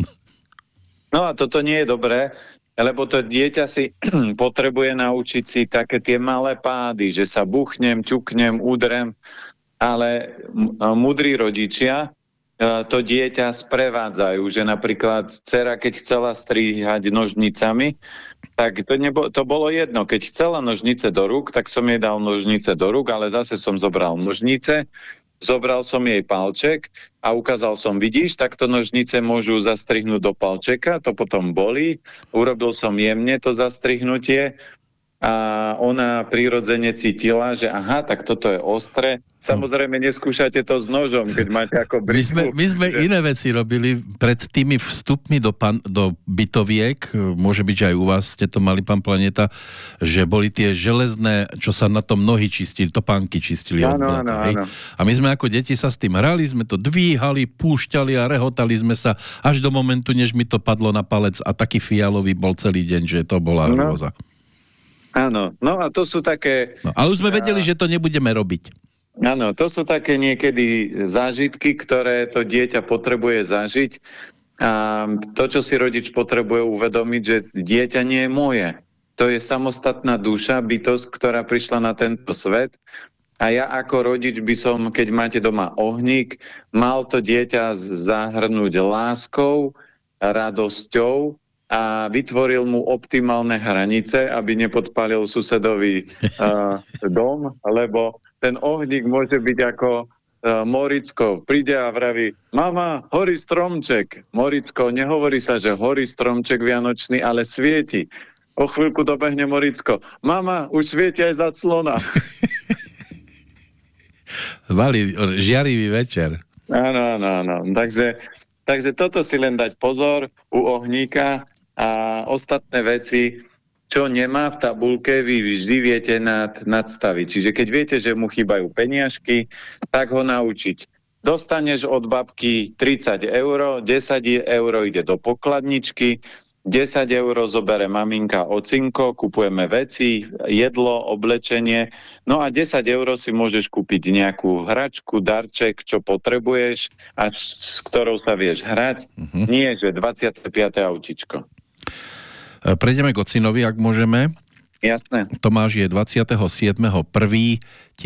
S1: No a toto nie je dobré, lebo to dieťa si potrebuje naučiť si také tie malé pády, že sa buchnem, ťuknem, udrem, ale múdri rodičia to dieťa sprevádzajú, že napríklad dcera, keď chcela stríhať nožnicami, tak to, nebo, to bolo jedno. Keď chcela nožnice do rúk, tak som jej dal nožnice do rúk, ale zase som zobral nožnice, zobral som jej palček a ukázal som, vidíš, takto nožnice môžu zastrihnúť do palčeka, to potom bolí. Urobil som jemne to zastrihnutie a ona prirodzene cítila, že aha, tak toto je ostré. Samozrejme, neskúšate to s nožom, keď máte ako britvu.
S2: My sme, my sme že... iné veci robili pred tými vstupmi do, pan, do bytoviek, môže byť, že aj u vás ste to mali, pán Planeta, že boli tie železné, čo sa na tom nohy čistili, topánky čistili od
S1: áno,
S2: blata,
S1: áno,
S2: hej?
S1: áno.
S2: A my sme ako deti sa s tým hrali, sme to dvíhali, púšťali a rehotali sme sa až do momentu, než mi to padlo na palec a taký fialový bol celý deň, že to bola hrôza.
S1: No. Áno, no a to sú také...
S2: No, ale už sme vedeli, a... že to nebudeme robiť.
S1: Áno, to sú také niekedy zážitky, ktoré to dieťa potrebuje zažiť. A to, čo si rodič potrebuje uvedomiť, že dieťa nie je moje. To je samostatná duša, bytosť, ktorá prišla na tento svet. A ja ako rodič by som, keď máte doma ohník, mal to dieťa zahrnúť láskou, radosťou, a vytvoril mu optimálne hranice, aby nepodpálil susedový uh, dom, lebo ten ohník môže byť ako uh, Moricko. Príde a vraví, mama, horí stromček. Moricko, nehovorí sa, že horí stromček vianočný, ale svieti. O chvíľku dobehne Moricko. Mama, už svieti aj za clona.
S2: Vali, žiarivý večer.
S1: Áno, áno, áno. Takže, takže toto si len dať pozor u ohníka. A ostatné veci, čo nemá v tabulke, vy vždy viete nad, nadstaviť. Čiže keď viete, že mu chýbajú peniažky, tak ho naučiť. Dostaneš od babky tridsať eur, desať eur ide do pokladničky, desať eur zobere maminka ocinko, kupujeme veci, jedlo, oblečenie, no a desať eur si môžeš kúpiť nejakú hračku, darček, čo potrebuješ a s ktorou sa vieš hrať. Mm-hmm. Nie, že dvadsiate piate autičko.
S2: Prejdeme k ocinovi, ak môžeme.
S1: Jasné.
S2: Tomáš je dvadsiateho siedmeho prvého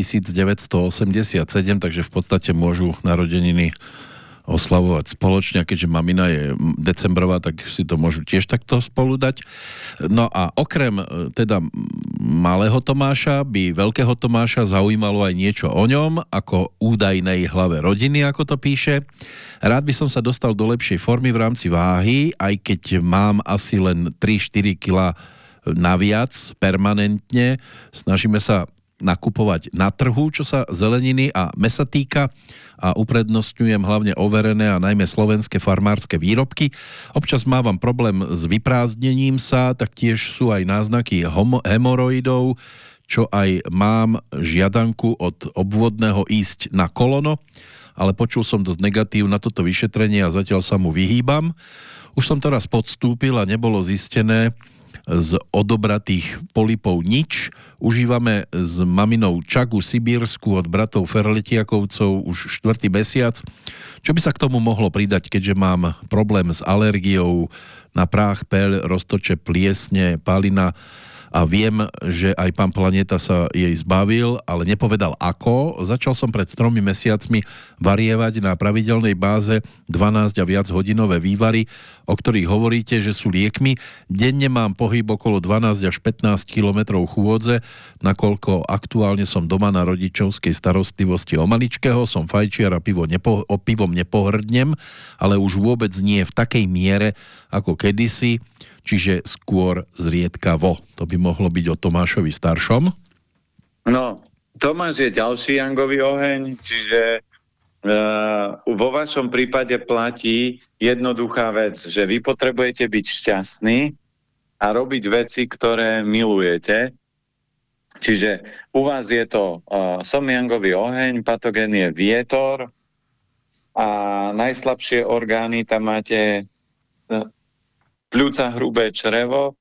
S2: tisícdeväťstoosemdesiatsedem, takže v podstate môžu narodeniny oslavovať spoločne, a keďže mamina je decembrová, tak si to môžu tiež takto spolu dať. No a okrem teda malého Tomáša by veľkého Tomáša zaujímalo aj niečo o ňom, ako údajnej hlave rodiny, ako to píše. Rád by som sa dostal do lepšej formy v rámci váhy, aj keď mám asi len tri štyri kilá naviac permanentne. Snažíme sa nakupovať na trhu, čo sa zeleniny a mesa týka, a uprednostňujem hlavne overené a najmä slovenské farmárske výrobky. Občas mávam problém s vyprázdnením sa, tak tiež sú aj náznaky homo- hemoroidov, čo aj mám žiadanku od obvodného ísť na kolono, ale počul som dosť negatív na toto vyšetrenie a zatiaľ sa mu vyhýbam. Už som to raz podstúpil a nebolo zistené z odobratých polipov nič. Užívame s maminou čagu sibírsku od bratov Ferletiakovcov už štvrtý mesiac. Čo by sa k tomu mohlo pridať, keďže mám problém s alergiou na prach, peľ, roztoče, pliesne, palina, a viem, že aj pán Planeta sa jej zbavil, ale nepovedal ako. Začal som pred tromi mesiacmi varievať na pravidelnej báze dvanásť a viac hodinové vývary, o ktorých hovoríte, že sú liekmi. Denne mám pohyb okolo dvanásť až pätnásť kilometrov chôdze, nakoľko aktuálne som doma na rodičovskej starostlivosti o maličkého, som fajčiar a pivo nepo, o pivom nepohrdnem, ale už vôbec nie v takej miere ako kedysi, čiže skôr zriedkavo. To by mohlo byť o Tomášovi staršom.
S1: No, Tomáš je ďalší jangový oheň, čiže uh, vo vašom prípade platí jednoduchá vec, že vy potrebujete byť šťastní a robiť veci, ktoré milujete. Čiže u vás je to uh, som jangový oheň, patogén je vietor a najslabšie orgány tam máte uh, pľúca, hrubé črevo,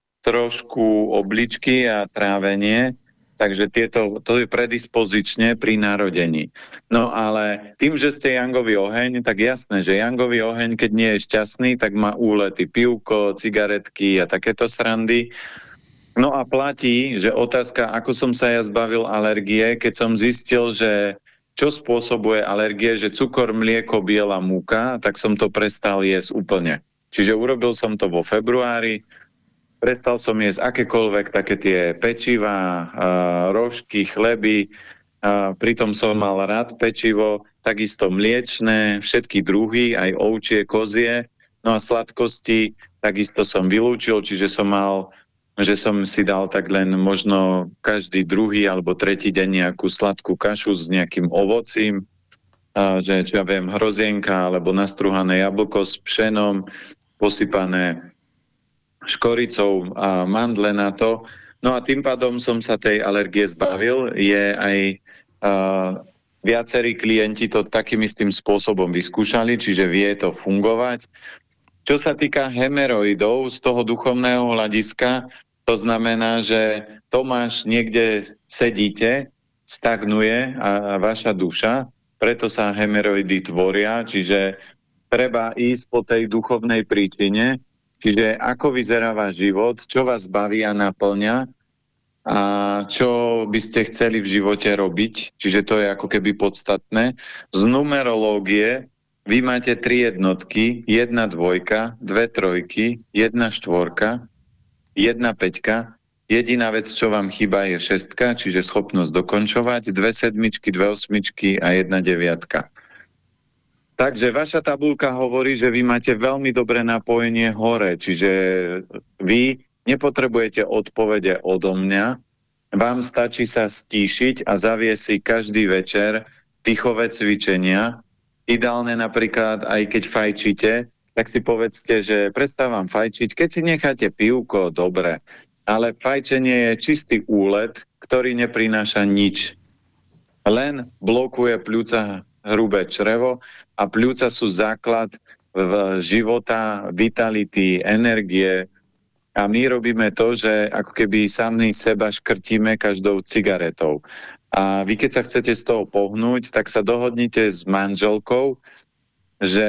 S1: trošku obličky a trávenie, takže tieto, to je predispozične pri narodení. No ale tým, že ste jangový oheň, tak jasné, že jangový oheň, keď nie je šťastný, tak má úlety pivko, cigaretky a takéto srandy. No a platí, že otázka, ako som sa ja zbavil alergie, keď som zistil, že čo spôsobuje alergie, že cukor, mlieko, biela múka, tak som to prestal jesť úplne. Čiže urobil som to vo februári, prestal som jesť akékoľvek také tie pečivá, rožky, chleby, pritom som mal rád pečivo, takisto mliečne, všetky druhy, aj ovčie, kozie, no a sladkosti takisto som vylúčil, čiže som mal že som si dal tak len možno každý druhý alebo tretí deň nejakú sladkú kašu s nejakým ovocím, a že čo ja viem, hrozienka alebo nastruhané jablko s pšenom, posypané škoricou a mandle na to. No a tým pádom som sa tej alergie zbavil. Je aj uh, viacerí klienti to takým istým spôsobom vyskúšali, čiže vie to fungovať. Čo sa týka hemeroidov z toho duchovného hľadiska, to znamená, že Tomáš niekde sedíte, stagnuje a, a vaša duša, preto sa hemeroidy tvoria, čiže treba ísť po tej duchovnej príčine, čiže ako vyzerá váš život, čo vás baví a naplňa a čo by ste chceli v živote robiť, čiže to je ako keby podstatné. Z numerológie vy máte tri jednotky, jedna dvojka, dve trojky, jedna štvorka, jedna päťka. Jediná vec, čo vám chýba, je šestka, čiže schopnosť dokončovať, dve sedmičky, dve osmičky a jedna deviatka. Takže vaša tabuľka hovorí, že vy máte veľmi dobré napojenie hore, čiže vy nepotrebujete odpovede odo mňa, vám stačí sa stíšiť a zaviesť si každý večer tichové cvičenia. Ideálne napríklad, aj keď fajčíte, tak si povedzte, že prestávam fajčiť. Keď si necháte pivko, dobre. Ale fajčenie je čistý úlet, ktorý neprináša nič. Len blokuje pľúca hrubé črevo a pľúca sú základ v života, vitality, energie. A my robíme to, že ako keby sami seba škrtíme každou cigaretou. A vy, keď sa chcete z toho pohnúť, tak sa dohodnite s manželkou, že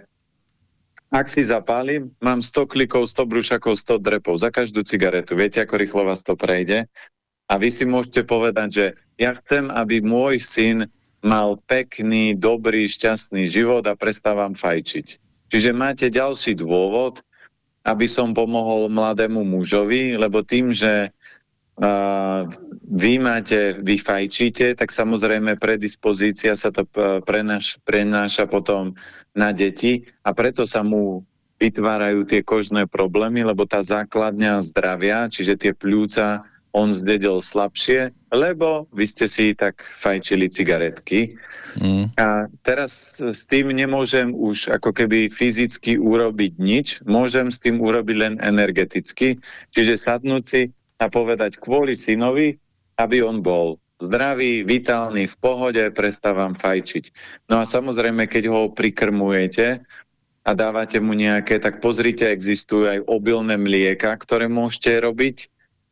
S1: ak si zapálim, mám sto klikov, sto brúšakov, sto drepov za každú cigaretu. Viete, ako rýchlo vás to prejde? A vy si môžete povedať, že ja chcem, aby môj syn mal pekný, dobrý, šťastný život a prestávam fajčiť. Čiže máte ďalší dôvod, aby som pomohol mladému mužovi, lebo tým, že Uh, vy máte, vy fajčíte, tak samozrejme predispozícia sa to prenáš, prenáša potom na deti a preto sa mu vytvárajú tie kožné problémy, lebo tá základňa zdravia, čiže tie pľúca, on zdedil slabšie, lebo vy ste si tak fajčili cigaretky. Mm. A teraz s tým nemôžem už ako keby fyzicky urobiť nič, môžem s tým urobiť len energeticky, čiže sadnúť si a povedať kvôli synovi, aby on bol zdravý, vitálny, v pohode, prestávam fajčiť. No a samozrejme, keď ho prikrmujete a dávate mu nejaké, tak pozrite, existujú aj obilné mlieka, ktoré môžete robiť.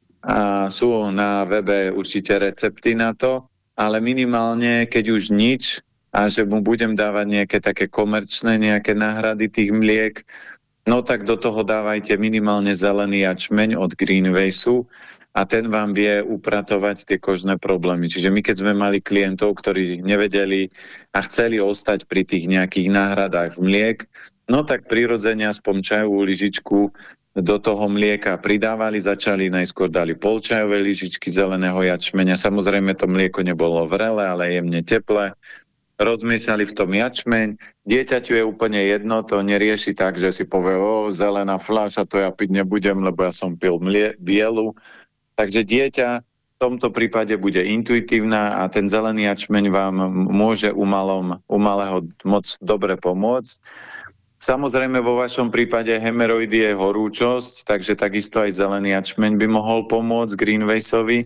S1: A sú na webe určite recepty na to, ale minimálne, keď už nič, a že mu budem dávať nejaké také komerčné, nejaké náhrady tých mliek, no tak do toho dávajte minimálne zelený jačmeň od Greenwaysu a ten vám vie upratovať tie kožné problémy. Čiže my keď sme mali klientov, ktorí nevedeli a chceli ostať pri tých nejakých náhradách mliek, no tak prirodzene aspoň čajovú lyžičku do toho mlieka pridávali, začali, najskôr dali polčajové lyžičky zeleného jačmeňa. Samozrejme to mlieko nebolo vrele, ale jemne teplé. Rozmiešali v tom jačmeň. Dieťaťu je úplne jedno, to nerieši tak, že si povie, o, zelená fľaša, to ja piť nebudem, lebo ja som pil mlie- bielu. Takže dieťa v tomto prípade bude intuitívna a ten zelený jačmeň vám môže umalom, umalého moc dobre pomôcť. Samozrejme vo vašom prípade hemeroidy je horúčosť, takže takisto aj zelený jačmeň by mohol pomôcť Greenwaysovi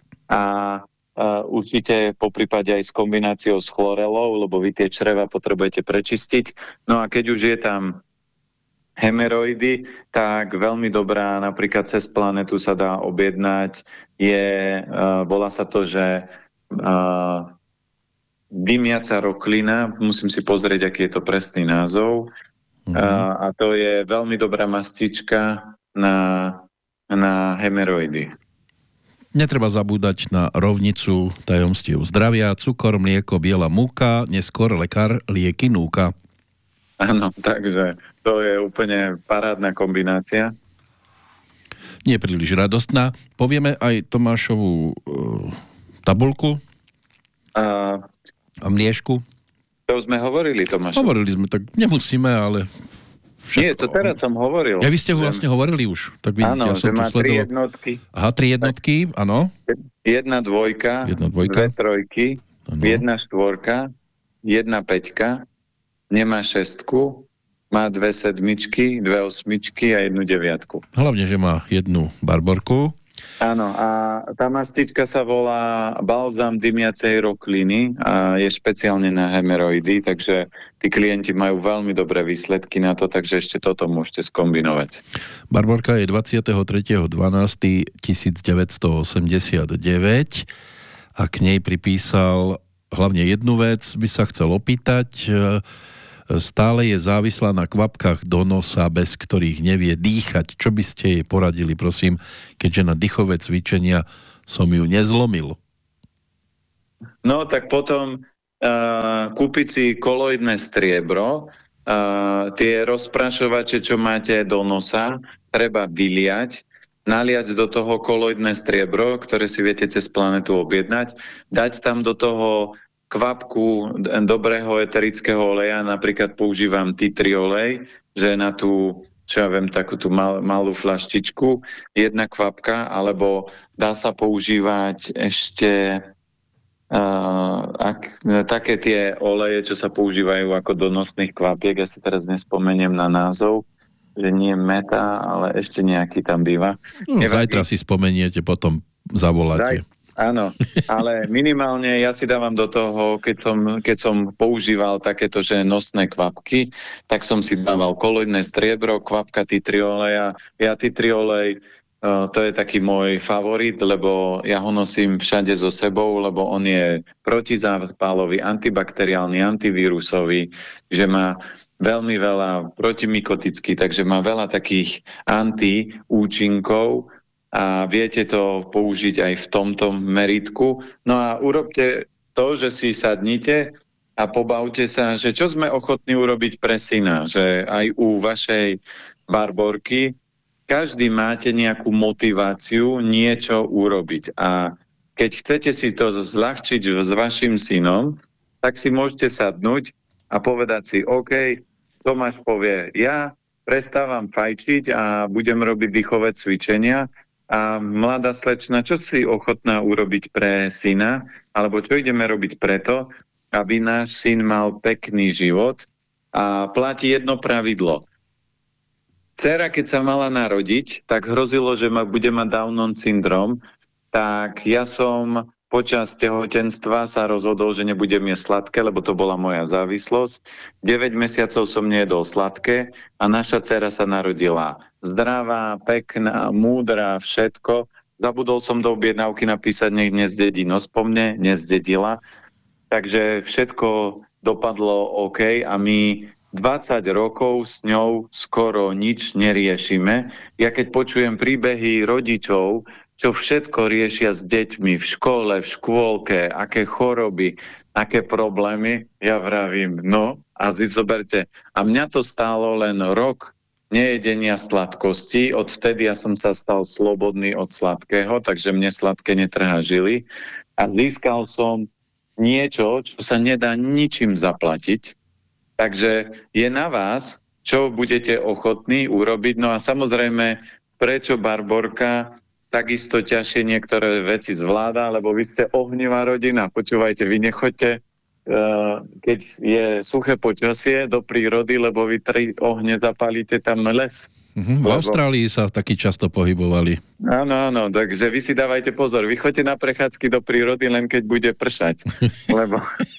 S1: a Uh, určite po prípade aj s kombináciou s chlorelou, lebo vy tie čreva potrebujete prečistiť. No a keď už je tam hemeroidy, tak veľmi dobrá, napríklad cez planetu sa dá objednať, je, uh, volá sa to, že uh, dymiaca roklina, musím si pozrieť, aký je to presný názov, mm-hmm. uh, a to je veľmi dobrá mastička na, na hemeroidy.
S2: Netreba zabúdať na rovnicu tajomstiev zdravia, cukor, mlieko, biela múka, neskôr lekár lieky núka.
S1: Áno, takže to je úplne parádna kombinácia.
S2: Nie príliš radostná. Povieme aj Tomášovú e, tabuľku
S1: a,
S2: a mliešku.
S1: To sme hovorili, Tomáš.
S2: Hovorili sme, tak nemusíme, ale Však,
S1: Nie, to teraz som hovoril.
S2: Ja, vy ste ho
S1: že...
S2: vlastne hovorili už. Tak vidíte,
S1: áno,
S2: ja som
S1: že má
S2: tu sledoval.
S1: tri jednotky.
S2: Aha, tri jednotky, áno.
S1: Jedna dvojka,
S2: jedna dvojka,
S1: dve trojky,
S2: ano.
S1: Jedna štvorka, jedna peťka, nemá šestku, má dve sedmičky, dve osmičky a jednu deviatku.
S2: Hlavne, že má jednu barborku.
S1: Áno, a tá mastička sa volá balzám dymiacej rokliny a je špeciálne na hemeroidy, takže tí klienti majú veľmi dobré výsledky na to, takže ešte toto môžete skombinovať.
S2: Barborka je dvadsiateho tretieho decembra tisícdeväťstoosemdesiatdeväť a k nej pripísal hlavne jednu vec, by sa chcel opýtať. Stále je závislá na kvapkách do nosa, bez ktorých nevie dýchať. Čo by ste jej poradili, prosím, keďže na dýchové cvičenia som ju nezlomil?
S1: No, tak potom uh, kúpiť si koloidné striebro, uh, tie rozprašovače, čo máte do nosa, treba vyliať, naliať do toho koloidné striebro, ktoré si viete cez planetu objednať, dať tam do toho kvapku dobrého eterického oleja, napríklad používam tea tree olej, že na tú, čo ja viem, takú tú mal, malú flaštičku, jedna kvapka, alebo dá sa používať ešte uh, ak, také tie oleje, čo sa používajú ako do nosných kvapiek, ja si teraz nespomeniem na názov, že nie meta, ale ešte nejaký tam býva.
S2: No, zajtra si spomeniete, potom zavoláte.
S1: Zaj... Áno, ale minimálne ja si dávam do toho, keď som, keď som používal takéto, že nosné kvapky, tak som si dával koloidné striebro, kvapka tea tree oleja. Ja tea tree olej, uh, to je taký môj favorit, lebo ja ho nosím všade so sebou, lebo on je protizápalový, antibakteriálny, antivírusový, že má veľmi veľa protimykotický, takže má veľa takých antiúčinkov, a viete to použiť aj v tomto meritku. No a urobte to, že si sadnite a pobavte sa, že čo sme ochotní urobiť pre syna, že aj u vašej barborky každý máte nejakú motiváciu niečo urobiť. A keď chcete si to zľahčiť s vašim synom, tak si môžete sadnúť a povedať si, OK, Tomáš povie, ja prestávam fajčiť a budem robiť dýchové cvičenia. A mladá slečna, čo si ochotná urobiť pre syna, alebo čo ideme robiť preto, aby náš syn mal pekný život. A platí jedno pravidlo. Dcera, keď sa mala narodiť, tak hrozilo, že ma bude mať Downov syndrom, tak ja som počas tehotenstva sa rozhodol, že nebudem jesť sladké, lebo to bola moja závislosť. deväť mesiacov som nejedol sladké a naša dcera sa narodila zdravá, pekná, múdra, všetko. Zabudol som do objednávky napísať, nech nezdedí nos po mne, nezdedila. Takže všetko dopadlo OK a my dvadsať rokov s ňou skoro nič neriešime. Ja keď počujem príbehy rodičov, čo všetko riešia s deťmi v škole, v škôlke, aké choroby, aké problémy, ja vravím, no a zoberte. A mňa to stálo len rok nejedenia sladkosti, odvtedy ja som sa stal slobodný od sladkého, takže mne sladké netrhá žily a získal som niečo, čo sa nedá ničím zaplatiť. Takže je na vás, čo budete ochotní urobiť. No a samozrejme, prečo barborka takisto ťažšie niektoré veci zvláda, lebo vy ste ohnivá rodina. Počúvajte, vy nechoďte, uh, keď je suché počasie do prírody, lebo vy tri ohne zapálite tam les.
S2: Mm-hmm. V
S1: lebo...
S2: Austrálii sa taky často pohybovali.
S1: Áno, áno, takže vy si dávajte pozor. Vy choďte na prechádzky do prírody, len keď bude pršať. lebo,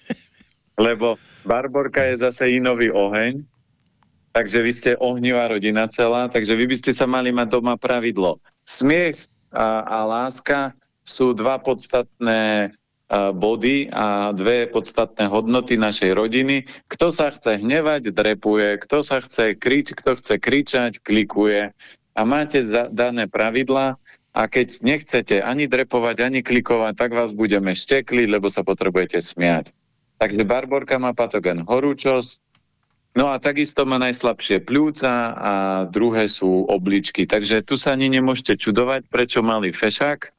S1: lebo barborka je zase inový oheň, takže vy ste ohnivá rodina celá, takže vy by ste sa mali mať doma pravidlo. Smiech a, a láska sú dva podstatné a, body a dve podstatné hodnoty našej rodiny. Kto sa chce hnevať, drepuje. Kto sa chce krič, kto chce kričať, klikuje. A máte za, dané pravidlá a keď nechcete ani drepovať, ani klikovať, tak vás budeme štekliť, lebo sa potrebujete smiať. Takže barborka má patogen horúčosť, no a takisto má najslabšie pľúca a druhé sú obličky. Takže tu sa ani nemôžete čudovať, prečo malý fešák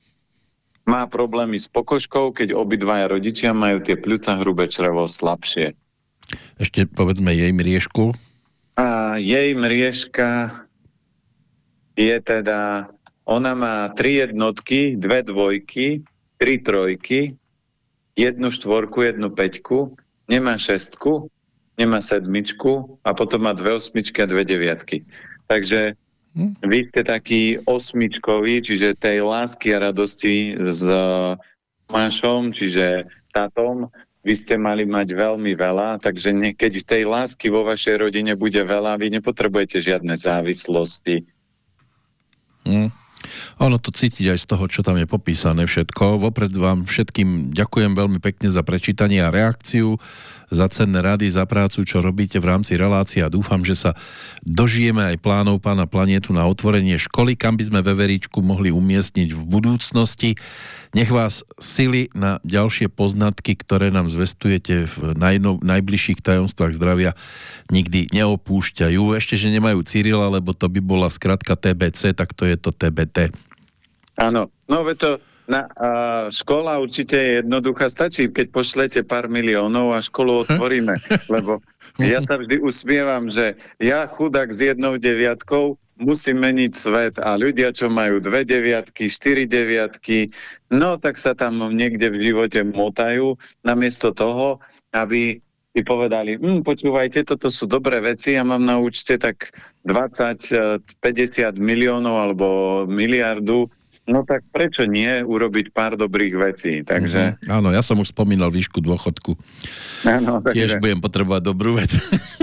S1: má problémy s pokožkou, keď obidvaja rodičia majú tie pľúca, hrubé črevo slabšie.
S2: Ešte povedzme jej mriežku.
S1: A jej mriežka je teda, ona má tri jednotky, dve dvojky, tri trojky, jednu štvorku, jednu päťku, nemá šestku, nemá sedmičku a potom má dve osmičky a dve deviatky. Takže vy ste taký osmičkový, čiže tej lásky a radosti s Tomášom, čiže tátom, vy ste mali mať veľmi veľa, takže ne, keď tej lásky vo vašej rodine bude veľa, vy nepotrebujete žiadne závislosti.
S2: Mm. Ono to cítiť aj z toho, čo tam je popísané všetko. Vopred vám všetkým ďakujem veľmi pekne za prečítanie a reakciu, za cenné rady, za prácu, čo robíte v rámci relácie a dúfam, že sa dožijeme aj plánov pána Planétu na otvorenie školy, kam by sme Veveričku mohli umiestniť v budúcnosti. Nech vás sily na ďalšie poznatky, ktoré nám zvestujete v najno, najbližších tajomstvách zdravia, nikdy neopúšťajú. Ešte, že nemajú Cyrila, lebo to by bola skratka té bé cé, tak to je to té bé té.
S1: Áno, no ve to na, a, škola určite je jednoduchá, stačí, keď pošlete pár miliónov a školu otvoríme, lebo ja sa vždy usmievam, že ja chudák s jednou deviatkou musím meniť svet a ľudia, čo majú dve deviatky, štyri deviatky, no tak sa tam niekde v živote motajú, namiesto toho, aby si povedali, hm, počúvajte, toto sú dobré veci, ja mám na účte tak dvadsať päťdesiat miliónov alebo miliardu, no tak prečo nie urobiť pár dobrých vecí, takže...
S2: Mm-hmm. Áno, ja som už spomínal výšku dôchodku.
S1: Áno, takže...
S2: Tiež budem potrebovať dobrú vec.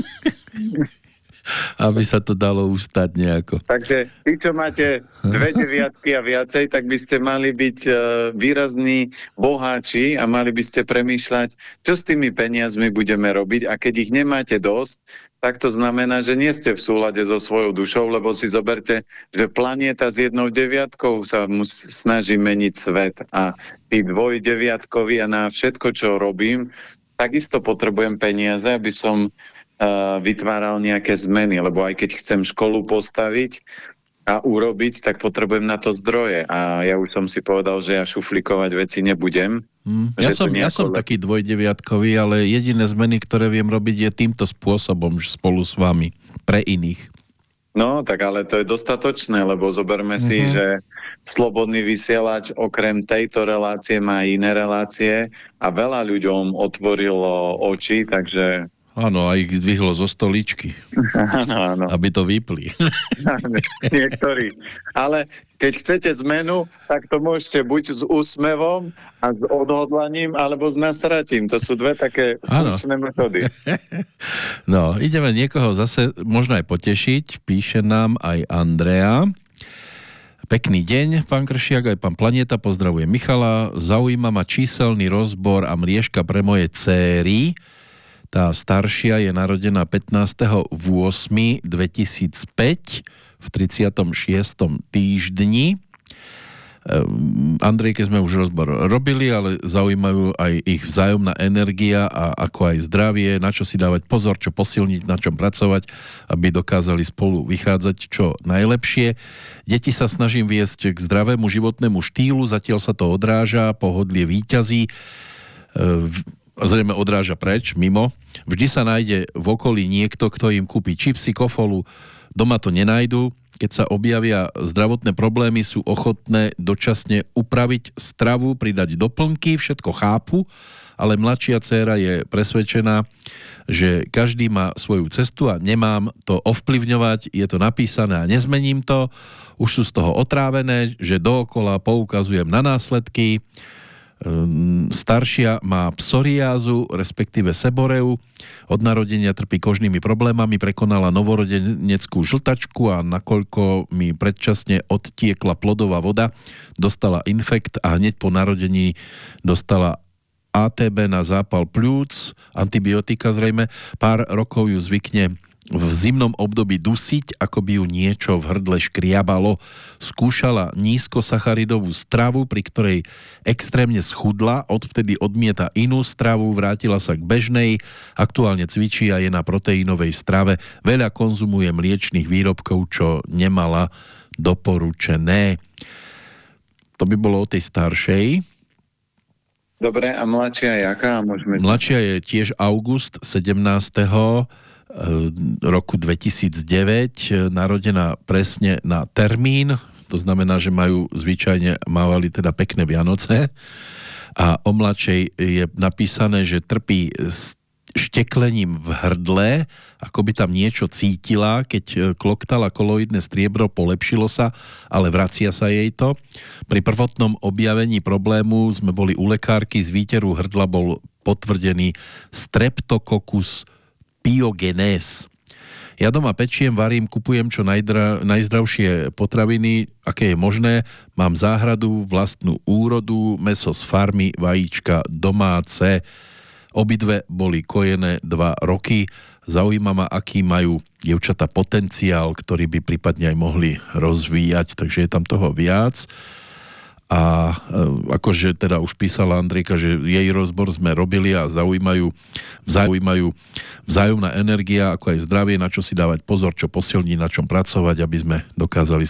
S2: Aby sa to dalo ustať nejako.
S1: Takže tí, čo máte dve deviatky a viacej, tak by ste mali byť uh, výrazní boháči a mali by ste premýšľať, čo s tými peniazmi budeme robiť a keď ich nemáte dosť, tak to znamená, že nie ste v súlade so svojou dušou, lebo si zoberte, že planéta s jednou deviatkou sa musí, snaží meniť svet a tí dvojdeviatkovi a na všetko, čo robím, takisto potrebujem peniaze, aby som uh, vytváral nejaké zmeny, lebo aj keď chcem školu postaviť a urobiť, tak potrebujem na to zdroje. A ja už som si povedal, že ja šuflikovať veci nebudem.
S2: Mm, ja som, ja som taký dvojdeviatkový, ale jediné zmeny, ktoré viem robiť, je týmto spôsobom spolu s vami, pre iných.
S1: No, tak ale to je dostatočné, lebo zoberme mm-hmm. si, že Slobodný vysielač okrem tejto relácie má iné relácie a veľa ľuďom otvorilo oči, takže...
S2: Áno, a ich zdvihlo zo stoličky.
S1: Áno, áno.
S2: Aby to vypli.
S1: Niektorí. Ale keď chcete zmenu, tak to môžete buď s úsmevom a s odhodlaním, alebo s nasratím. To sú dve také funkčné metódy.
S2: No, ideme niekoho zase možno aj potešiť. Píše nám aj Andrea. Pekný deň, pán Kršiak, aj pán Planéta, pozdravuje Michala. Zaujíma ma číselný rozbor a mriežka pre moje céry. Tá staršia je narodená pätnásteho ôsmeho dvetisícpäť v tridsiatom šiestom týždni. Andrejke sme už rozbor robili, ale zaujímajú aj ich vzájomná energia a ako aj zdravie, na čo si dávať pozor, čo posilniť, na čom pracovať, aby dokázali spolu vychádzať čo najlepšie. Deti sa snažím viesť k zdravému životnému štýlu, zatiaľ sa to odráža, pohodlie víťazí, zrejme odráža preč, mimo. Vždy sa nájde v okolí niekto, kto im kúpi čipsy, kofolu, doma to nenajdu. Keď sa objavia zdravotné problémy, sú ochotné dočasne upraviť stravu, pridať doplnky, všetko chápu, ale mladšia dcéra je presvedčená, že každý má svoju cestu a nemám to ovplyvňovať, je to napísané a nezmením to. Už sú z toho otrávené, že dookola poukazujem na následky. Staršia má psoriázu, respektíve seboreu. Od narodenia trpí kožnými problémami, prekonala novorodeneckú žltačku a nakoľko mi predčasne odtiekla plodová voda, dostala infekt a hneď po narodení dostala á té bé na zápal pľúc, antibiotika zrejme. Pár rokov ju zvykne v zimnom období dusiť, ako by ju niečo v hrdle škriabalo. Skúšala nízkosacharidovú stravu, pri ktorej extrémne schudla, odvtedy odmieta inú stravu, vrátila sa k bežnej, aktuálne cvičí a je na proteínovej strave. Veľa konzumuje mliečnych výrobkov, čo nemala doporučené. To by bolo o tej staršej.
S1: Dobre, a mladšia jaká? Môžeme...
S2: Mladšia je tiež august sedemnásteho roku dvetisícdeväť, narodená presne na termín, to znamená, že majú zvyčajne, mávali teda pekné Vianoce, a o mladšej je napísané, že trpí šteklením v hrdle, ako by tam niečo cítila, keď kloktala koloidné striebro, polepšilo sa, ale vracia sa jej to. Pri prvotnom objavení problému sme boli u lekárky, z výteru hrdla bol potvrdený Streptococcus pyogenes. Ja doma pečiem, varím, kupujem čo najdra, najzdravšie potraviny, aké je možné. Mám záhradu, vlastnú úrodu, mäso z farmy, vajíčka domáce. Obidve boli kojené dva roky. Zaujíma ma, aký majú dievčatá potenciál, ktorý by prípadne aj mohli rozvíjať, takže je tam toho viac. A akože teda už písala Andrejka, že jej rozbor sme robili a zaujímajú, zaujímajú vzájomná energia, ako aj zdravie, na čo si dávať pozor, čo posilní, na čom pracovať, aby sme dokázali